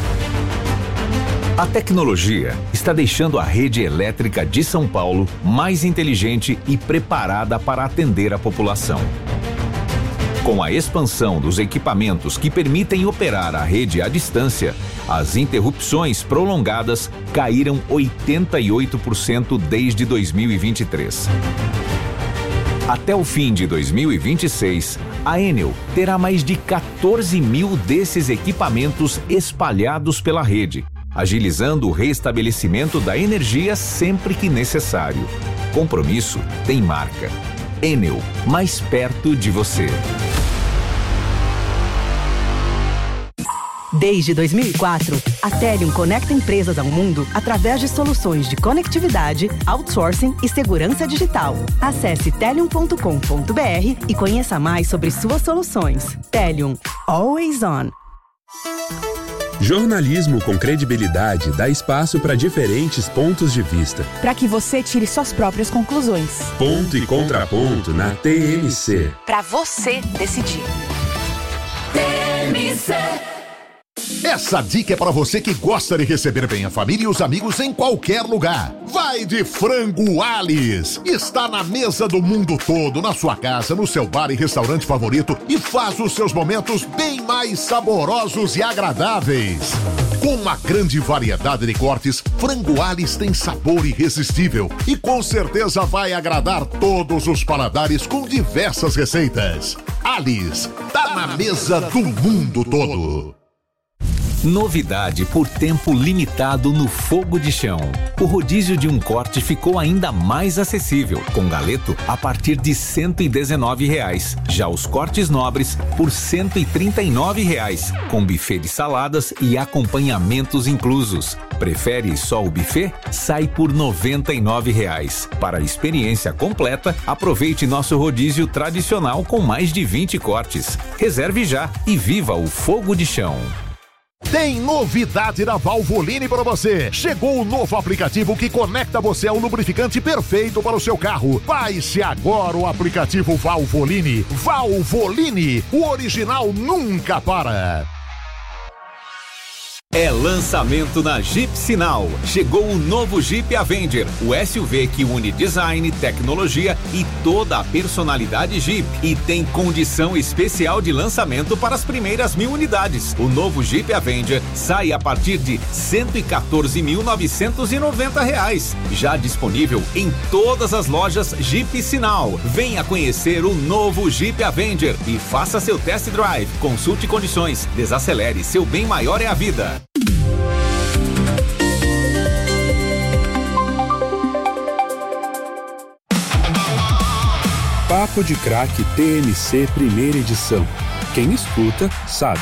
Speaker 20: A tecnologia está deixando a rede elétrica de São Paulo mais inteligente e preparada para atender a população. Com a expansão dos equipamentos que permitem operar a rede à distância, as interrupções prolongadas caíram oitenta e oito por cento desde dois mil e vinte e três. Até o fim de dois mil e vinte e seis, a Enel terá mais de quatorze mil desses equipamentos espalhados pela rede, agilizando o restabelecimento da energia sempre que necessário. Compromisso tem marca. Enel, mais perto de você.
Speaker 21: Desde dois mil e quatro, a Telium conecta empresas ao mundo através de soluções de conectividade, outsourcing e segurança digital. Acesse telium ponto com ponto b r e conheça mais sobre suas soluções. Telium, always on.
Speaker 22: Jornalismo com credibilidade dá espaço para diferentes pontos de vista.
Speaker 23: Para que você tire suas próprias conclusões.
Speaker 22: Ponto e contraponto na T M C.
Speaker 23: Para você decidir.
Speaker 13: T M C.
Speaker 1: Essa dica é para você que gosta de receber bem a família e os amigos em qualquer lugar. Vai de Frango Alice. Está na mesa do mundo todo, na sua casa, no seu bar e restaurante favorito e faz os seus momentos bem mais saborosos e agradáveis. Com uma grande variedade de cortes, Frango Alice tem sabor irresistível e com certeza vai agradar todos os paladares com diversas receitas. Alice, tá na mesa do mundo todo.
Speaker 20: Novidade por tempo limitado no Fogo de Chão. O rodízio de um corte ficou ainda mais acessível, com galeto a partir de cento e dezenove reais. Já os cortes nobres por cento e trinta e nove reais, com buffet de saladas e acompanhamentos inclusos. Prefere só o buffet? Sai por noventa e nove reais. Para a experiência completa, aproveite nosso rodízio tradicional com mais de vinte cortes. Reserve já e viva o Fogo de Chão.
Speaker 1: Tem novidade da Valvoline para você. Chegou o novo aplicativo que conecta você ao lubrificante perfeito para o seu carro. Baixe agora o aplicativo Valvoline. Valvoline, o original nunca para.
Speaker 20: É lançamento na Jeep Sinal. Chegou o novo Jeep Avenger, o S U V que une design, tecnologia e toda a personalidade Jeep. E tem condição especial de lançamento para as primeiras mil unidades. O novo Jeep Avenger sai a partir de cento e quatorze mil novecentos e noventa reais. Já disponível em todas as lojas Jeep Sinal. Venha conhecer o novo Jeep Avenger e faça seu test drive. Consulte condições. Desacelere, seu bem maior é a vida.
Speaker 22: Papo de Craque T M C primeira edição. Quem escuta, sabe.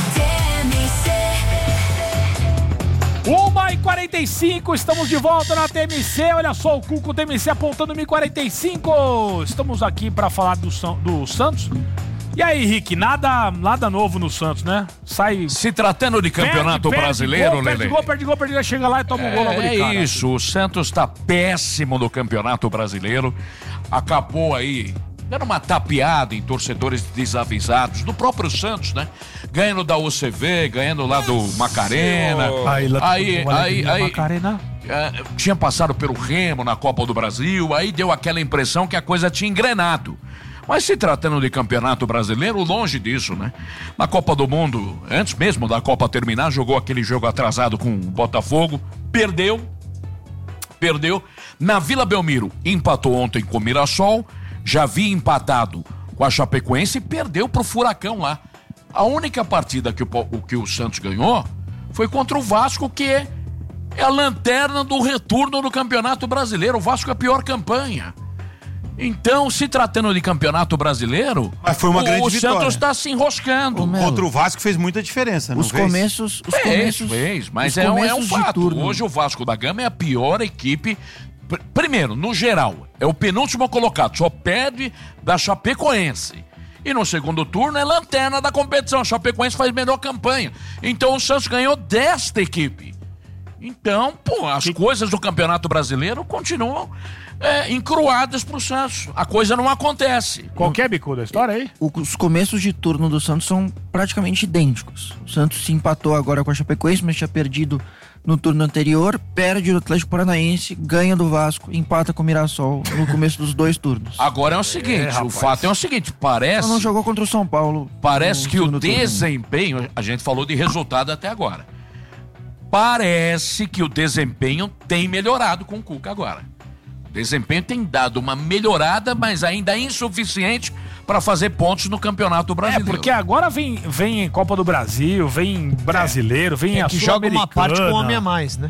Speaker 3: uma e quarenta e cinco, estamos de volta na T M C. Olha só o Cuco T M C apontando uma e quarenta e cinco. Estamos aqui para falar do, do Santos. E aí, Rick, nada, nada novo no Santos, né? Sai.
Speaker 9: Se tratando de campeonato
Speaker 3: perde,
Speaker 9: brasileiro,
Speaker 3: gol,
Speaker 9: Lele.
Speaker 3: Perde gol, perde gol, perde gol, chega lá e toma um gol logo de cara.
Speaker 9: É isso, o Santos tá péssimo no campeonato brasileiro. Acabou aí dando uma tapeada em torcedores desavisados do próprio Santos, né? Ganhando da U C V, ganhando lá do Macarena.
Speaker 3: Aí, lá
Speaker 9: aí, aí, aí
Speaker 3: Macarena.
Speaker 9: Uh, tinha passado pelo Remo na Copa do Brasil, aí deu aquela impressão que a coisa tinha engrenado. Mas se tratando de campeonato brasileiro, longe disso, né? Na Copa do Mundo, antes mesmo da Copa terminar, jogou aquele jogo atrasado com o Botafogo, perdeu, perdeu. Na Vila Belmiro, empatou ontem com o Mirassol, já havia empatado com a Chapecoense e perdeu pro Furacão lá. A única partida que o, que o Santos ganhou foi contra o Vasco, que é, é a lanterna do retorno do Campeonato Brasileiro. O Vasco é a pior campanha. Então, se tratando de campeonato brasileiro,
Speaker 4: Mas foi uma
Speaker 9: o,
Speaker 4: grande
Speaker 9: o
Speaker 4: vitória.
Speaker 9: Santos está se enroscando.
Speaker 4: Contra o Vasco fez muita diferença, não
Speaker 6: Os
Speaker 4: fez?
Speaker 6: começos, os
Speaker 9: Fez,
Speaker 6: começos,
Speaker 9: fez, mas
Speaker 6: os
Speaker 9: é, um- é um
Speaker 6: começos de
Speaker 9: fato.
Speaker 6: turno.
Speaker 9: Hoje o Vasco da Gama é a pior equipe. Pr- Primeiro, no geral, é o penúltimo colocado, só perde da Chapecoense. E no segundo turno é lanterna da competição. A Chapecoense faz melhor campanha. Então o Santos ganhou desta equipe. Então, pô, as coisas do Campeonato Brasileiro continuam é, encruadas pro Santos. A coisa não acontece.
Speaker 3: Qualquer bico da história aí?
Speaker 6: Os começos de turno do Santos são praticamente idênticos. O Santos se empatou agora com a Chapecoense, mas tinha perdido no turno anterior, perde do Atlético Paranaense, ganha do Vasco, empata com o Mirassol no começo dos dois turnos.
Speaker 9: Agora é o seguinte,
Speaker 3: É,
Speaker 9: o fato é o seguinte, parece...
Speaker 6: Só não jogou contra o São Paulo.
Speaker 9: Parece
Speaker 6: no
Speaker 9: que o
Speaker 6: segundo turno.
Speaker 9: desempenho, a gente falou de resultado até agora. Parece que o desempenho tem melhorado com o Cuca agora. O desempenho tem dado uma melhorada, mas ainda insuficiente para fazer pontos no Campeonato
Speaker 3: É,
Speaker 9: Brasileiro.
Speaker 3: porque agora vem, vem Copa do Brasil, vem Brasileiro, vem
Speaker 8: É
Speaker 3: a
Speaker 8: que joga uma
Speaker 3: Sul-Americana.
Speaker 8: parte com homem a mais, né?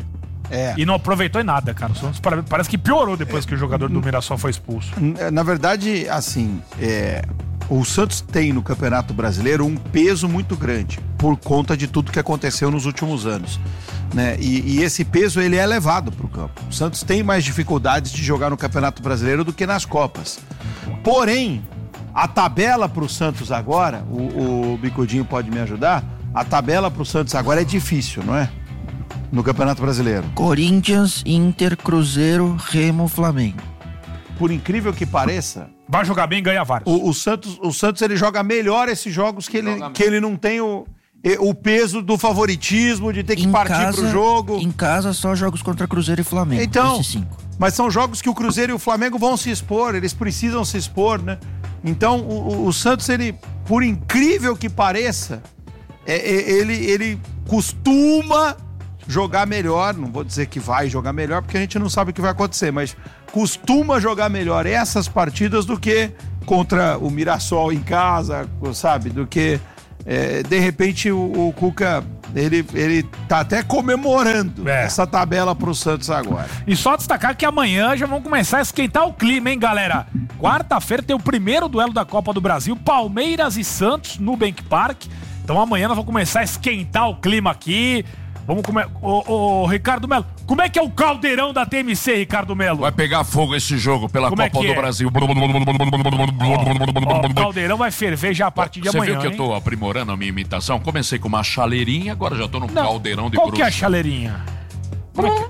Speaker 3: É. E não aproveitou em nada, cara. O Santos parece que piorou depois é. que o jogador do Mirassol foi expulso.
Speaker 4: Na verdade, assim, é, o Santos tem no Campeonato Brasileiro um peso muito grande por conta de tudo que aconteceu nos últimos anos, né? E, e esse peso, ele é levado para o campo. O Santos tem mais dificuldades de jogar no Campeonato Brasileiro do que nas Copas. Porém, a tabela para o Santos agora, o, o Bicudinho pode me ajudar, a tabela para o Santos agora é difícil, não é? No Campeonato Brasileiro.
Speaker 6: Corinthians, Inter, Cruzeiro, Remo, Flamengo.
Speaker 4: Por incrível que pareça...
Speaker 3: Vai jogar bem e ganha vários.
Speaker 4: O, o, Santos, o Santos, ele joga melhor esses jogos que ele, que ele não tem o, o peso do favoritismo, de ter que em partir casa, pro jogo.
Speaker 6: Em casa, só jogos contra Cruzeiro e Flamengo.
Speaker 4: Então, esses cinco. Mas são jogos que o Cruzeiro e o Flamengo vão se expor, eles precisam se expor, né? Então, o, o Santos, ele, por incrível que pareça, é, é, ele, ele costuma... jogar melhor, não vou dizer que vai jogar melhor, porque a gente não sabe o que vai acontecer, mas costuma jogar melhor essas partidas do que contra o Mirassol em casa, sabe? Do que, é, de repente, o, o Cuca, ele, ele tá até comemorando é. essa tabela pro Santos agora.
Speaker 3: E só destacar que amanhã já vão começar a esquentar o clima, hein, galera? Quarta-feira tem o primeiro duelo da Copa do Brasil, Palmeiras e Santos, no Bank Park. Então amanhã nós vamos começar a esquentar o clima aqui. Vamos comer. Ô, ô, Ricardo Melo, como é que é o caldeirão da T M C, Ricardo Melo?
Speaker 9: Vai pegar fogo esse jogo pela como Copa é do é? Brasil.
Speaker 3: Ó, ó, o caldeirão vai ferver já a partir de
Speaker 9: Você
Speaker 3: amanhã.
Speaker 9: Você viu que
Speaker 3: hein?
Speaker 9: eu tô aprimorando a minha imitação? Comecei com uma chaleirinha, agora já tô no Não. caldeirão de
Speaker 3: Qual
Speaker 9: bruxa.
Speaker 3: Qual que é a chaleirinha? Como é que...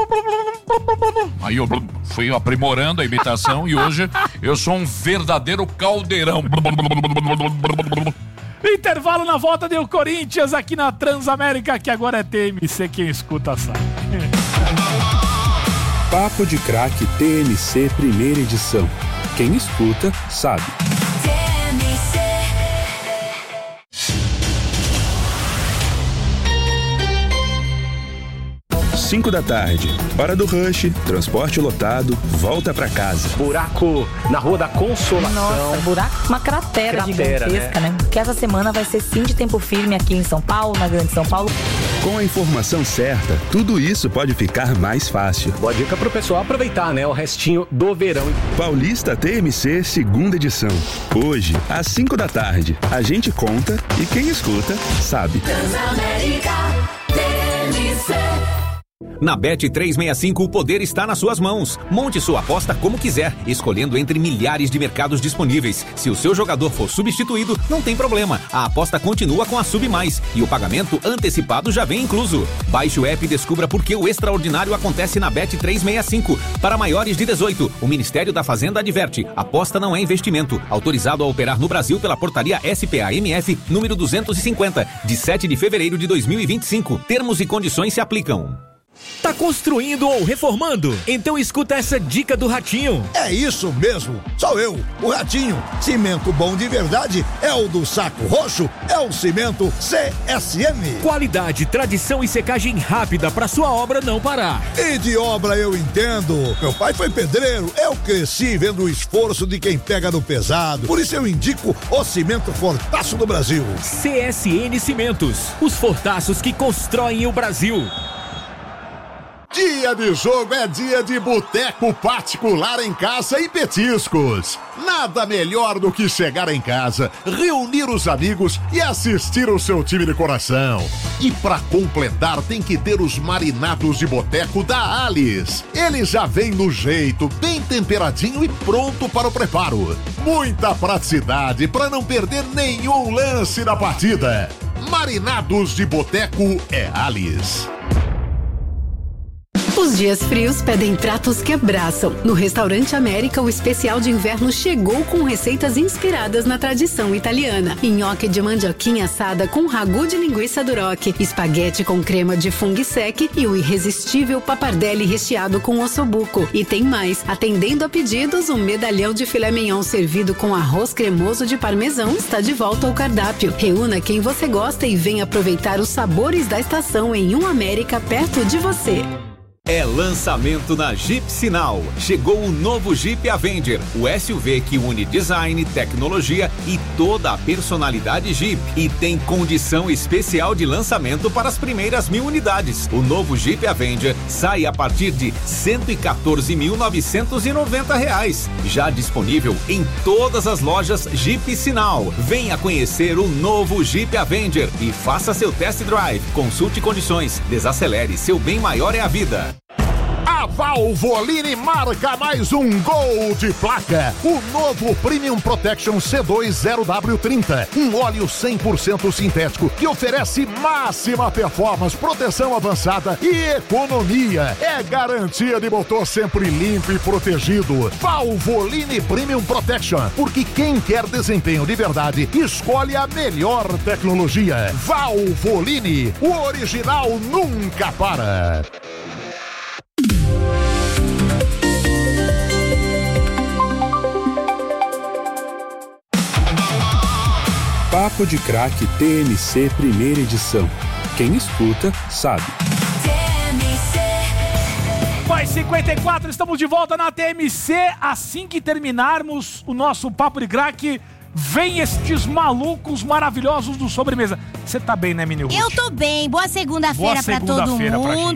Speaker 9: Aí eu fui aprimorando a imitação e hoje eu sou um verdadeiro caldeirão.
Speaker 3: Intervalo, na volta deu Corinthians aqui na Transamérica, que agora é T M C, quem escuta sabe.
Speaker 22: Papo de Craque T M C primeira edição. Quem escuta sabe. Cinco da tarde, hora do rush, transporte lotado, volta pra casa.
Speaker 10: Buraco na Rua da Consolação.
Speaker 5: Nossa, buraco, uma cratera, cratera gigantesca, né? né? Que essa semana vai ser sim de tempo firme aqui em São Paulo, na Grande São Paulo.
Speaker 22: Com a informação certa, tudo isso pode ficar mais fácil.
Speaker 10: Boa dica pro pessoal aproveitar, né? O restinho do verão.
Speaker 22: Paulista T M C, segunda edição. Hoje, às cinco da tarde, a gente conta e quem escuta sabe.
Speaker 13: Transamérica T M C.
Speaker 20: Na Bet trezentos e sessenta e cinco, o poder está nas suas mãos. Monte sua aposta como quiser, escolhendo entre milhares de mercados disponíveis. Se o seu jogador for substituído, não tem problema. A aposta continua com a Sub Mais e o pagamento antecipado já vem incluso. Baixe o app e descubra por que o extraordinário acontece na Bet trezentos e sessenta e cinco. Para maiores de dezoito, o Ministério da Fazenda adverte: aposta não é investimento. Autorizado a operar no Brasil pela portaria S P A M F número duzentos e cinquenta, de sete de fevereiro de dois mil e vinte e cinco. Termos e condições se aplicam.
Speaker 10: Tá construindo ou reformando? Então escuta essa dica do Ratinho.
Speaker 7: É isso mesmo, sou eu, o Ratinho. Cimento bom de verdade é o do Saco Roxo, é o cimento C S M.
Speaker 10: Qualidade, tradição e secagem rápida pra sua obra não parar.
Speaker 7: E de obra eu entendo. Meu pai foi pedreiro, eu cresci vendo o esforço de quem pega no pesado. Por isso eu indico o cimento Fortaço do Brasil.
Speaker 10: C S N Cimentos, os fortaços que constroem o Brasil.
Speaker 1: Dia de jogo é dia de boteco particular em casa e petiscos. Nada melhor do que chegar em casa, reunir os amigos e assistir o seu time de coração. E pra completar tem que ter os marinados de boteco da Alice. Ele já vem no jeito, bem temperadinho e pronto para o preparo. Muita praticidade para não perder nenhum lance da partida. Marinados de boteco é Alice.
Speaker 16: Os dias frios pedem pratos que abraçam. No Restaurante América, o especial de inverno chegou com receitas inspiradas na tradição italiana. Nhoque de mandioquinha assada com ragu de linguiça duroc, espaguete com crema de fungo sec e o irresistível pappardelle recheado com ossobuco. E tem mais, atendendo a pedidos, um medalhão de filé mignon servido com arroz cremoso de parmesão está de volta ao cardápio. Reúna quem você gosta e venha aproveitar os sabores da estação em um América perto de você.
Speaker 20: É lançamento na Jeep Sinal. Chegou o novo Jeep Avenger, o S U V que une design, tecnologia e toda a personalidade Jeep. E tem condição especial de lançamento para as primeiras mil unidades. O novo Jeep Avenger sai a partir de cento e quatorze mil novecentos e noventa reais. Já disponível em todas as lojas Jeep Sinal. Venha conhecer o novo Jeep Avenger e faça seu test drive. Consulte condições. Desacelere. Seu bem maior é a vida.
Speaker 1: A Valvoline marca mais um gol de placa. O novo Premium Protection C dois zero W trinta. Um óleo cem por cento sintético que oferece máxima performance, proteção avançada e economia. É garantia de motor sempre limpo e protegido. Valvoline Premium Protection. Porque quem quer desempenho de verdade, escolhe a melhor tecnologia. Valvoline. O original nunca para.
Speaker 22: Papo de Craque T M C primeira edição. Quem escuta, sabe.
Speaker 3: Vai cinquenta e quatro, estamos de volta na T M C. Assim que terminarmos o nosso Papo de Craque, vem estes malucos maravilhosos do Sobremesa. Você tá bem, né, Mini Ruth?
Speaker 11: Eu tô bem. Boa segunda-feira pra todo mundo.